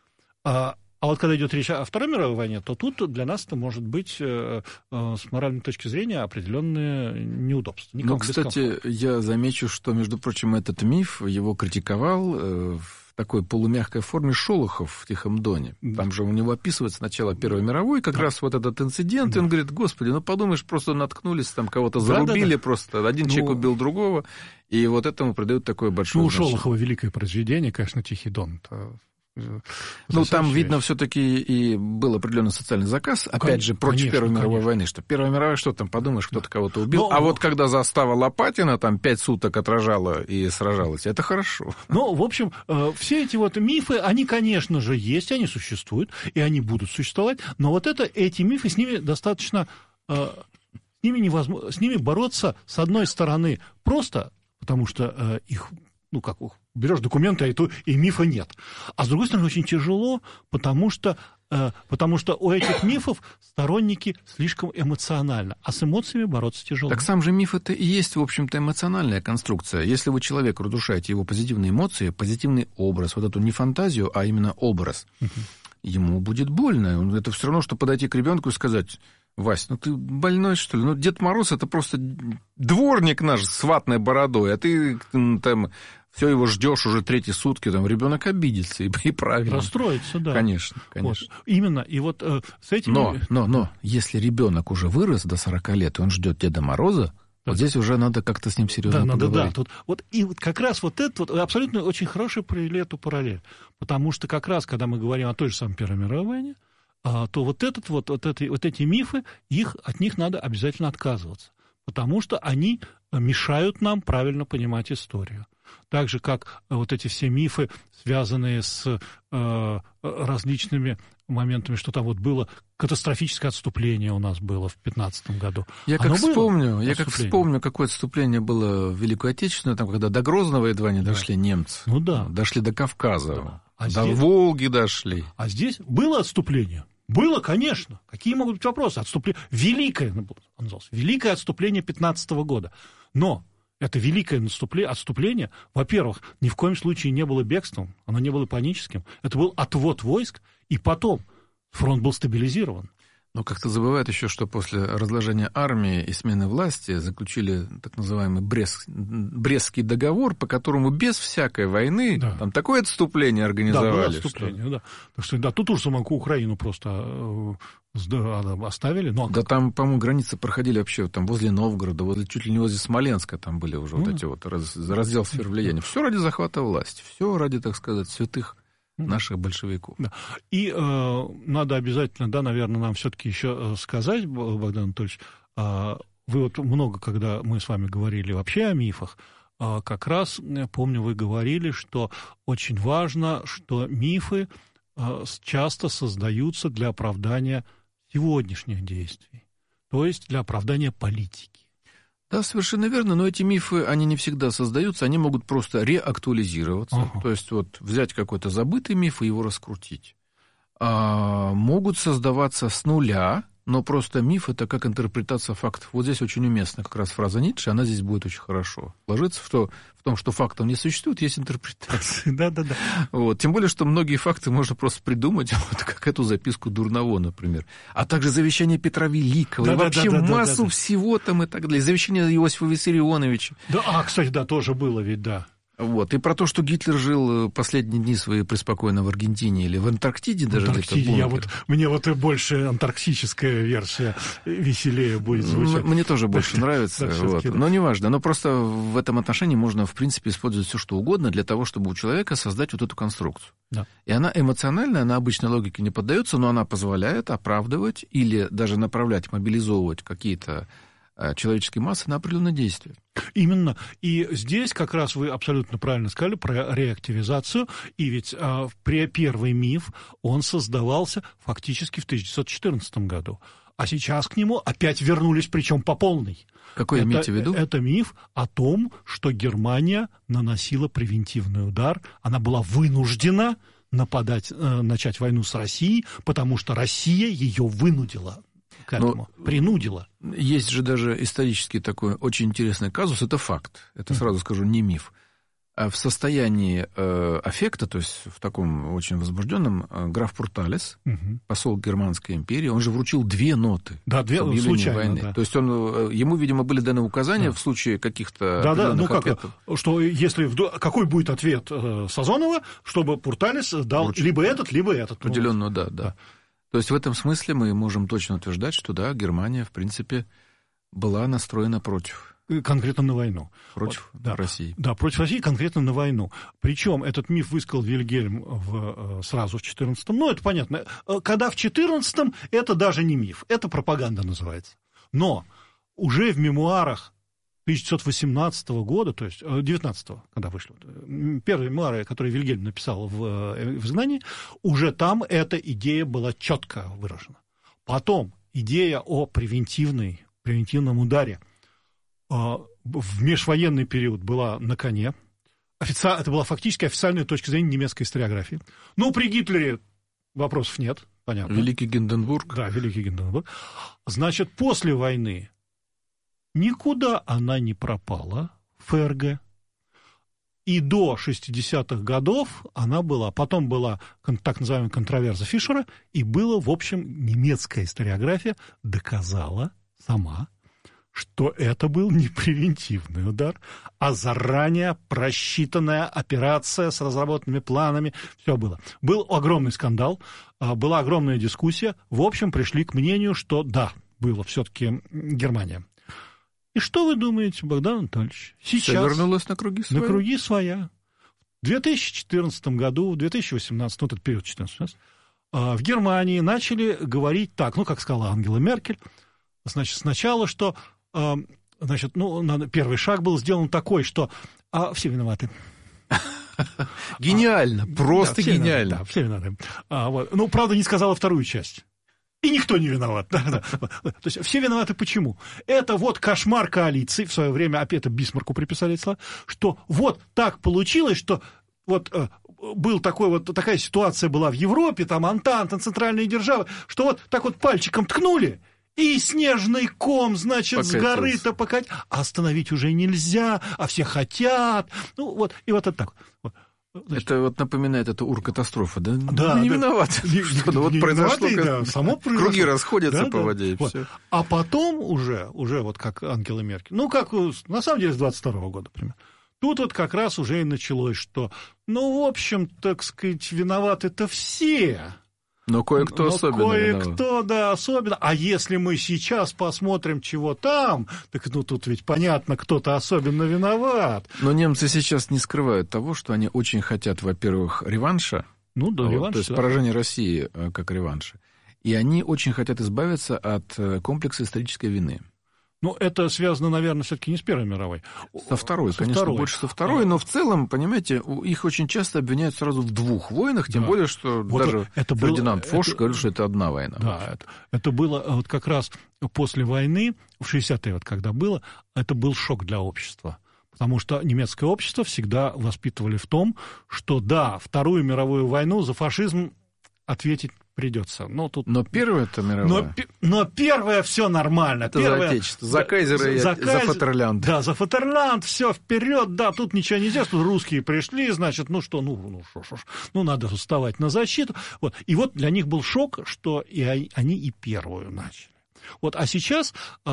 Speaker 1: А, а вот когда идет речь о Второй мировой войне, то тут для нас это может быть э, э, с моральной точки зрения определенные неудобства.
Speaker 2: Ну, кстати, я замечу, что, между прочим, этот миф его критиковал э, в такой полумягкой форме Шолохов в «Тихом Доне». Да. Там же у него описывается начало Первой мировой, как да. раз вот этот инцидент, да. и он говорит, господи, ну подумаешь, просто наткнулись, там кого-то зарубили, да, да, да. просто один ну, человек убил другого, и вот этому придают такое большое
Speaker 1: ну,
Speaker 2: значение.
Speaker 1: У Шолохова великое произведение, конечно, «Тихий Дон».
Speaker 2: Ну, там, видно, все-таки и был определенный социальный заказ, опять конечно, же, против конечно, Первой мировой конечно. войны, что Первая мировая, что там, подумаешь, кто-то кого-то убил, но, а но... вот когда застава Лопатина там пять суток отражала и сражалась, это хорошо.
Speaker 1: Ну, в общем, все эти вот мифы, они, конечно же, есть, они существуют, и они будут существовать, но вот это, эти мифы, с ними достаточно, с ними невозможно, с ними бороться, с одной стороны, просто, потому что их, ну, как берешь документы, и, то, и мифа нет. А с другой стороны, очень тяжело, потому что, э, потому что у этих мифов сторонники слишком эмоционально, а с эмоциями бороться тяжело.
Speaker 2: Так сам же миф это и есть, в общем-то, эмоциональная конструкция. Если вы человеку разрушаете его позитивные эмоции, позитивный образ, вот эту не фантазию, а именно образ, uh-huh. ему будет больно. Это все равно, что подойти к ребенку и сказать: Вась, ну ты больной, что ли? Ну, Дед Мороз — это просто дворник наш с ватной бородой, а ты там все его ждешь уже третьи сутки, там ребенок обидится, и, и правильно.
Speaker 1: Расстроится, да.
Speaker 2: Конечно, конечно.
Speaker 1: Вот. Именно, и вот э, с этим...
Speaker 2: Но, но, но, если ребенок уже вырос до сорока лет, и он ждет Деда Мороза, да. вот здесь уже надо как-то с ним серьезно
Speaker 1: да,
Speaker 2: поговорить.
Speaker 1: Надо, да, тут, вот, и вот как раз вот это вот абсолютно очень хороший провели эту параллель, потому что как раз, когда мы говорим о той же самой Первой мировой войне, то вот, этот, вот, вот, эти, вот эти мифы, их, от них надо обязательно отказываться, потому что они мешают нам правильно понимать историю. Так же, как вот эти все мифы, связанные с э, различными моментами, что там вот было катастрофическое отступление у нас было в пятнадцатом году.
Speaker 2: Я как вспомню, я как вспомню, какое отступление было в Великую Отечественную, там, когда до Грозного едва не дошли да. немцы.
Speaker 1: Ну да.
Speaker 2: Дошли до Кавказа, да. а до
Speaker 1: здесь...
Speaker 2: Волги дошли.
Speaker 1: А здесь было отступление? Было, конечно. Какие могут быть вопросы? Отступление... Великое, называлось, Великое отступление пятнадцатого года. Но это великое наступление, отступление, во-первых, ни в коем случае не было бегством, оно не было паническим. Это был отвод войск, и потом фронт был стабилизирован.
Speaker 2: Но как-то забывают еще, что после разложения армии и смены власти заключили так называемый Брест, Брестский договор, по которому без всякой войны да. там такое отступление организовали.
Speaker 1: Да, было отступление,
Speaker 2: что...
Speaker 1: да. Так что, да, тут уж саму Украину просто оставили. Но...
Speaker 2: Да там, по-моему, границы проходили вообще там возле Новгорода, возле, чуть ли не возле Смоленска там были уже mm. вот эти вот раз, раздел сфер влияния. Все ради захвата власти, все ради, так сказать, святых наших большевиков.
Speaker 1: Да. И э, надо обязательно, да, наверное, нам все-таки еще сказать, Богдан Анатольевич, э, вы вот много, когда мы с вами говорили вообще о мифах, э, как раз, я помню, вы говорили, что очень важно, что мифы э, часто создаются для оправдания сегодняшних действий, то есть для оправдания политики.
Speaker 2: Да, совершенно верно, но эти мифы, они не всегда создаются, они могут просто реактуализироваться, ага. то есть вот взять какой-то забытый миф и его раскрутить. А, могут создаваться с нуля, но просто миф — это как интерпретация фактов. Вот здесь очень уместна как раз фраза Ницше, она здесь будет очень хорошо ложится в, то, в том, что фактов не существует, есть интерпретация.
Speaker 1: Да-да-да.
Speaker 2: Вот. Тем более, что многие факты можно просто придумать, вот как эту записку Дурново, например. А также завещание Петра Великого, и вообще массу всего там и так далее. Завещание Иосифа Виссарионовича.
Speaker 1: Да, а, кстати, да, тоже было ведь, да.
Speaker 2: Вот. И про то, что Гитлер жил последние дни свои преспокойно в Аргентине или в Антарктиде даже
Speaker 1: Антарктиде,
Speaker 2: где-то.
Speaker 1: Я вот, мне вот и больше антарктическая версия веселее будет звучать.
Speaker 2: Мне тоже больше нравится. Да, вот. Да. Но неважно. Но просто в этом отношении можно, в принципе, использовать все, что угодно для того, чтобы у человека создать вот эту конструкцию. Да. И она эмоциональная, она обычной логике не поддается, но она позволяет оправдывать или даже направлять, мобилизовывать какие-то человеческие массы на определенные действия.
Speaker 1: Именно. И здесь как раз вы абсолютно правильно сказали про реактивизацию. И ведь а, при первый миф, он создавался фактически в тысяча девятьсот четырнадцатом году. А сейчас к нему опять вернулись, причем по полной.
Speaker 2: Какой
Speaker 1: это,
Speaker 2: имеете в виду?
Speaker 1: Это миф о том, что Германия наносила превентивный удар. Она была вынуждена нападать, э, начать войну с Россией, потому что Россия ее вынудила. К этому, но принудила.
Speaker 2: Есть же даже исторический такой очень интересный казус, это факт, это сразу скажу, не миф. А в состоянии э, аффекта, то есть в таком очень возбужденном, э, граф Пурталес, угу. посол Германской империи, он же вручил две ноты
Speaker 1: да, две, случайно,
Speaker 2: войны.
Speaker 1: Да.
Speaker 2: То есть он, ему, видимо, были даны указания да. в случае каких-то
Speaker 1: да, да, ну
Speaker 2: ответов.
Speaker 1: Как, что если, какой будет ответ э, Сазонова, чтобы Пурталес дал вручил. либо этот, либо этот.
Speaker 2: Определенно, да, да. да. То есть в этом смысле мы можем точно утверждать, что да, Германия, в принципе, была настроена против.
Speaker 1: Конкретно на войну.
Speaker 2: Против
Speaker 1: вот, да,
Speaker 2: России.
Speaker 1: Да, против России, конкретно на войну. Причем этот миф высказал Вильгельм в, сразу в четырнадцатом. Ну, это понятно. Когда в четырнадцатом, это даже не миф, это пропаганда называется. Но уже в мемуарах тысяча девятьсот восемнадцатого года, то есть девятнадцатого, когда вышли, первые мемуары, которые Вильгельм написал в, в изгнании, уже там эта идея была четко выражена. Потом идея о превентивной, превентивном ударе в межвоенный период была на коне. Офици... Это была фактически официальная точка зрения немецкой историографии. Ну, при Гитлере вопросов нет, понятно.
Speaker 2: Великий Гинденбург.
Speaker 1: Да, Великий Гинденбург. Значит, после войны никуда она не пропала, ФРГ. И до шестидесятых годов она была. Потом была так называемая контроверза Фишера, и было, в общем, немецкая историография доказала сама, что это был не превентивный удар, а заранее просчитанная операция с разработанными планами. Все было. Был огромный скандал, была огромная дискуссия. В общем, пришли к мнению, что да, было все-таки Германия. И что вы думаете, Богдан Анатольевич? Сейчас
Speaker 2: все вернулось на круги своя.
Speaker 1: На круги своя. В две тысячи четырнадцатом году, в две тысячи восемнадцатом, ну, этот период четырнадцатый, в Германии начали говорить так, ну, как сказала Ангела Меркель, значит, сначала, что, значит, ну, первый шаг был сделан такой, что А все виноваты.
Speaker 2: Гениально,
Speaker 1: а,
Speaker 2: просто
Speaker 1: да,
Speaker 2: гениально.
Speaker 1: Виноваты, да, все виноваты. А, вот. Ну, правда, не сказала вторую часть. И никто не виноват. Да, да. То есть все виноваты почему? Это вот кошмар коалиции, в свое время опять Бисмарку приписали эти слова, что вот так получилось, что вот э, был такой вот, такая ситуация была в Европе, там Антанта, центральные державы, что вот так вот пальчиком ткнули, и снежный ком, значит, с горы-то покатил. А остановить уже нельзя, а все хотят. Ну вот, и вот это так вот.
Speaker 2: Значит, это вот напоминает эту Ур-катастрофу, да?
Speaker 1: Да.
Speaker 2: Ну, не
Speaker 1: да.
Speaker 2: виноват.
Speaker 1: Не,
Speaker 2: Что-то вот
Speaker 1: не
Speaker 2: произошло,
Speaker 1: виноваты, да, само произошло.
Speaker 2: Круги расходятся
Speaker 1: да,
Speaker 2: по
Speaker 1: да.
Speaker 2: воде, и
Speaker 1: вот.
Speaker 2: все.
Speaker 1: А потом уже, уже вот как Ангела Меркель, ну, как на самом деле с двадцать второго года, например, тут вот как раз уже и началось, что, ну, в общем, так сказать, виноваты-то все.
Speaker 2: Но кое-кто
Speaker 1: Но
Speaker 2: особенно
Speaker 1: кое-кто,
Speaker 2: виноват.
Speaker 1: да, особенно. А если мы сейчас посмотрим, чего там, так ну тут ведь понятно, кто-то особенно виноват.
Speaker 2: Но немцы сейчас не скрывают того, что они очень хотят, во-первых, реванша.
Speaker 1: Ну да,
Speaker 2: вот,
Speaker 1: реванш.
Speaker 2: То есть
Speaker 1: да.
Speaker 2: поражение России как реванша. И они очень хотят избавиться от комплекса исторической вины.
Speaker 1: Ну, это связано, наверное, все-таки не с Первой мировой.
Speaker 2: Со второй,
Speaker 1: со
Speaker 2: конечно,
Speaker 1: второй.
Speaker 2: больше со второй, но в целом, понимаете, их очень часто обвиняют сразу в двух войнах, тем да. более, что вот даже это Фердинанд было, Фош это, говорит, что это одна война.
Speaker 1: Да, это, это было вот как раз после войны, в шестидесятые, вот когда было, это был шок для общества. Потому что немецкое общество всегда воспитывали в том, что да, Вторую мировую войну за фашизм ответить придется. Но, тут...
Speaker 2: но первая-то мировая.
Speaker 1: Но, но первая все нормально.
Speaker 2: Это
Speaker 1: первая...
Speaker 2: за отечество, за кайзера
Speaker 1: за,
Speaker 2: и
Speaker 1: за,
Speaker 2: за
Speaker 1: кайзер...
Speaker 2: Фатерлянд.
Speaker 1: Да, за Фатерлянд, все вперед, да, тут ничего нельзя, что русские пришли, значит, ну что, ну, ну что, что, ну надо вставать на защиту. Вот. И вот для них был шок, что и они и первую начали. Вот, а сейчас,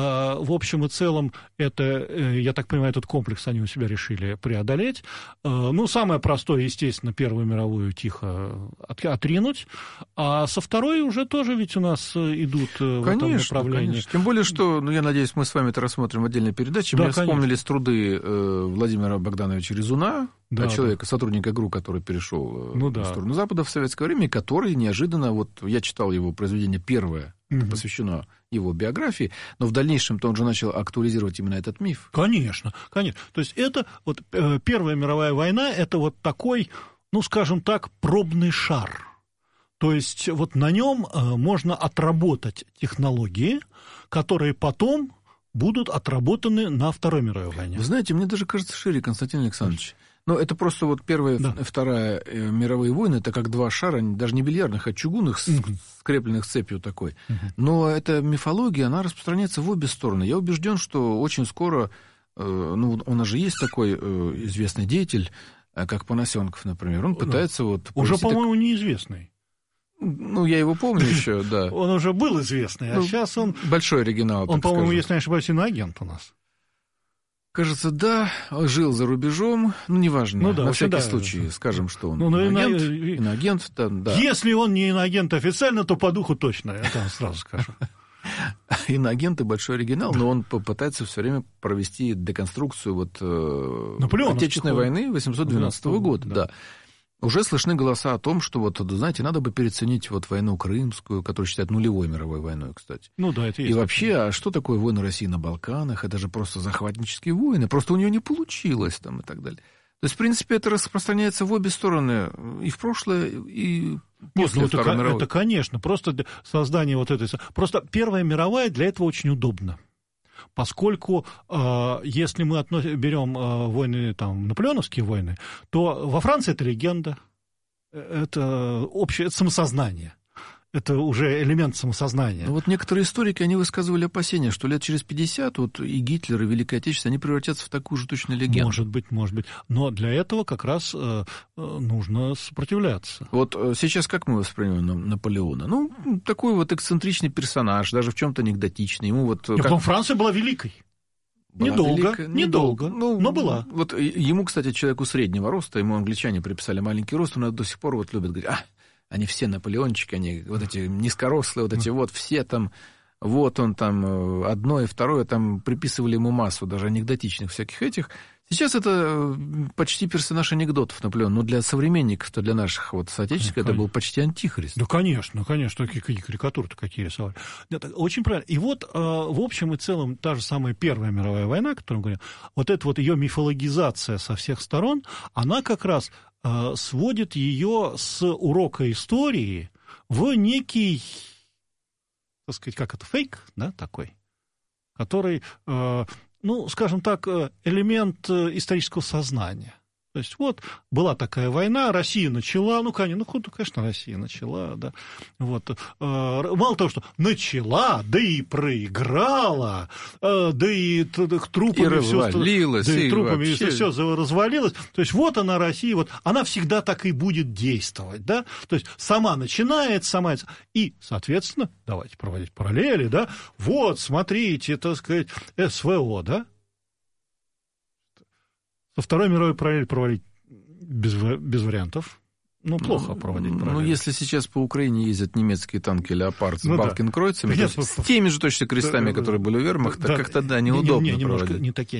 Speaker 1: в общем и целом, это, я так понимаю, этот комплекс они у себя решили преодолеть. Ну, самое простое, естественно, Первую мировую тихо отринуть, а со второй уже тоже ведь у нас идут в конечно, этом направлении.
Speaker 2: Конечно. Тем более, что, ну, я надеюсь, мы с вами это рассмотрим в отдельной передаче.
Speaker 1: Да,
Speaker 2: Мне вспомнились труды Владимира Богдановича Резуна, да, человека, да. сотрудника ГРУ, который перешел ну, в да. сторону Запада в советское время, который неожиданно, вот я читал его произведение первое, угу. посвящено его биографии, но в дальнейшем-то он же начал актуализировать именно этот миф.
Speaker 1: Конечно, конечно. То есть это вот Первая мировая война, это вот такой, ну, скажем так, пробный шар. То есть вот на нем можно отработать технологии, которые потом будут отработаны на Второй мировой войне.
Speaker 2: Вы знаете, мне даже кажется шире, Константин Александрович. Но это просто вот Первая и да. Вторая мировые войны, это как два шара, даже не бильярдных, а чугунных, uh-huh. скрепленных цепью такой. Uh-huh. Но эта мифология, она распространяется в обе стороны. Я убежден, что очень скоро, ну, у нас же есть такой известный деятель, как Панасенков, например, он пытается uh-huh. вот...
Speaker 1: Уже, по-моему, так... неизвестный.
Speaker 2: Ну, я его помню еще, да.
Speaker 1: Он уже был известный, а сейчас он...
Speaker 2: Большой оригинал,
Speaker 1: он, по-моему, если не ошибаюсь, иноагент у нас.
Speaker 2: Кажется, да, жил за рубежом, ну, неважно, ну, да, на всякий да, случай, да. скажем, что он ну, ну, иноагент, ино... иноагент да, да.
Speaker 1: Если он не иноагент официально, то по духу точно, я там сразу скажу.
Speaker 2: Иноагент и большой оригинал, но он попытается все время провести деконструкцию вот, Отечественной войны восемьсот двенадцатого года, да. Уже слышны голоса о том, что, вот, знаете, надо бы переоценить вот войну Крымскую, которую считают нулевой мировой войной, кстати.
Speaker 1: Ну да, это есть.
Speaker 2: И вообще, а что такое войны России на Балканах? Это же просто захватнические войны, просто у нее не получилось там и так далее. То есть, в принципе, это распространяется в обе стороны, и в прошлое, и после
Speaker 1: Нет, ну,
Speaker 2: Второй
Speaker 1: это,
Speaker 2: мировой.
Speaker 1: Это, конечно, просто создание вот этой... Просто Первая мировая для этого очень удобна. Поскольку, э, если мы относ... берем э, войны, там, наполеоновские войны, то во Франции это легенда, это общее это самосознание, это уже элемент самосознания.
Speaker 2: Но вот некоторые историки, они высказывали опасения, что лет через пятьдесят вот и Гитлер, и Великая Отечественная, они превратятся в такую же точно легенду.
Speaker 1: Может быть, может быть. Но для этого как раз э, нужно сопротивляться.
Speaker 2: Вот сейчас как мы воспринимаем Наполеона? Ну, такой вот эксцентричный персонаж, даже в чем-то анекдотичный. Ему вот,
Speaker 1: как... Потом Франция была великой. Была недолго,
Speaker 2: велика,
Speaker 1: недолго, ну, но была.
Speaker 2: Вот ему, кстати, человеку среднего роста, ему англичане приписали маленький рост, он до сих пор вот любит говорить, а, они все наполеончики, они вот эти низкорослые, вот эти вот все там, вот он там, одно и второе, там приписывали ему массу даже анекдотичных всяких этих. Сейчас это почти персонаж анекдотов Наполеон, но для современников-то, для наших вот соотечественников, это был почти антихрист.
Speaker 1: Да, конечно, конечно, какие карикатуры-то какие рисовали. Это очень правильно. И вот, в общем и целом, та же самая Первая мировая война, о которой мы говорим, вот эта вот ее мифологизация со всех сторон, она как раз сводит ее с урока истории в некий, так сказать, как это, фейк, да, такой, который... ну, скажем так, элемент исторического сознания. То есть вот была такая война, Россия начала, ну, конечно, ну, конечно, Россия начала, да, вот, мало того, что начала, да и проиграла, да и трупами
Speaker 2: и развалилась,
Speaker 1: все, да и,
Speaker 2: и
Speaker 1: трупами
Speaker 2: вообще...
Speaker 1: все развалилось, то есть вот она, Россия, вот, она всегда так и будет действовать, да, то есть сама начинает, сама, и, соответственно, давайте проводить параллели, да, вот, смотрите, так сказать, СВО, да, со Второй мировой параллель проводить без, без вариантов. Ну, плохо ну, проводить параллель.
Speaker 2: Ну, если сейчас по Украине ездят немецкие танки «Леопард» с ну, Балкенкройцами,
Speaker 1: да.
Speaker 2: с теми же точно крестами, да, которые были у вермахта, да, как-то, да, неудобно
Speaker 1: не, не, немножко
Speaker 2: проводить.
Speaker 1: Не такие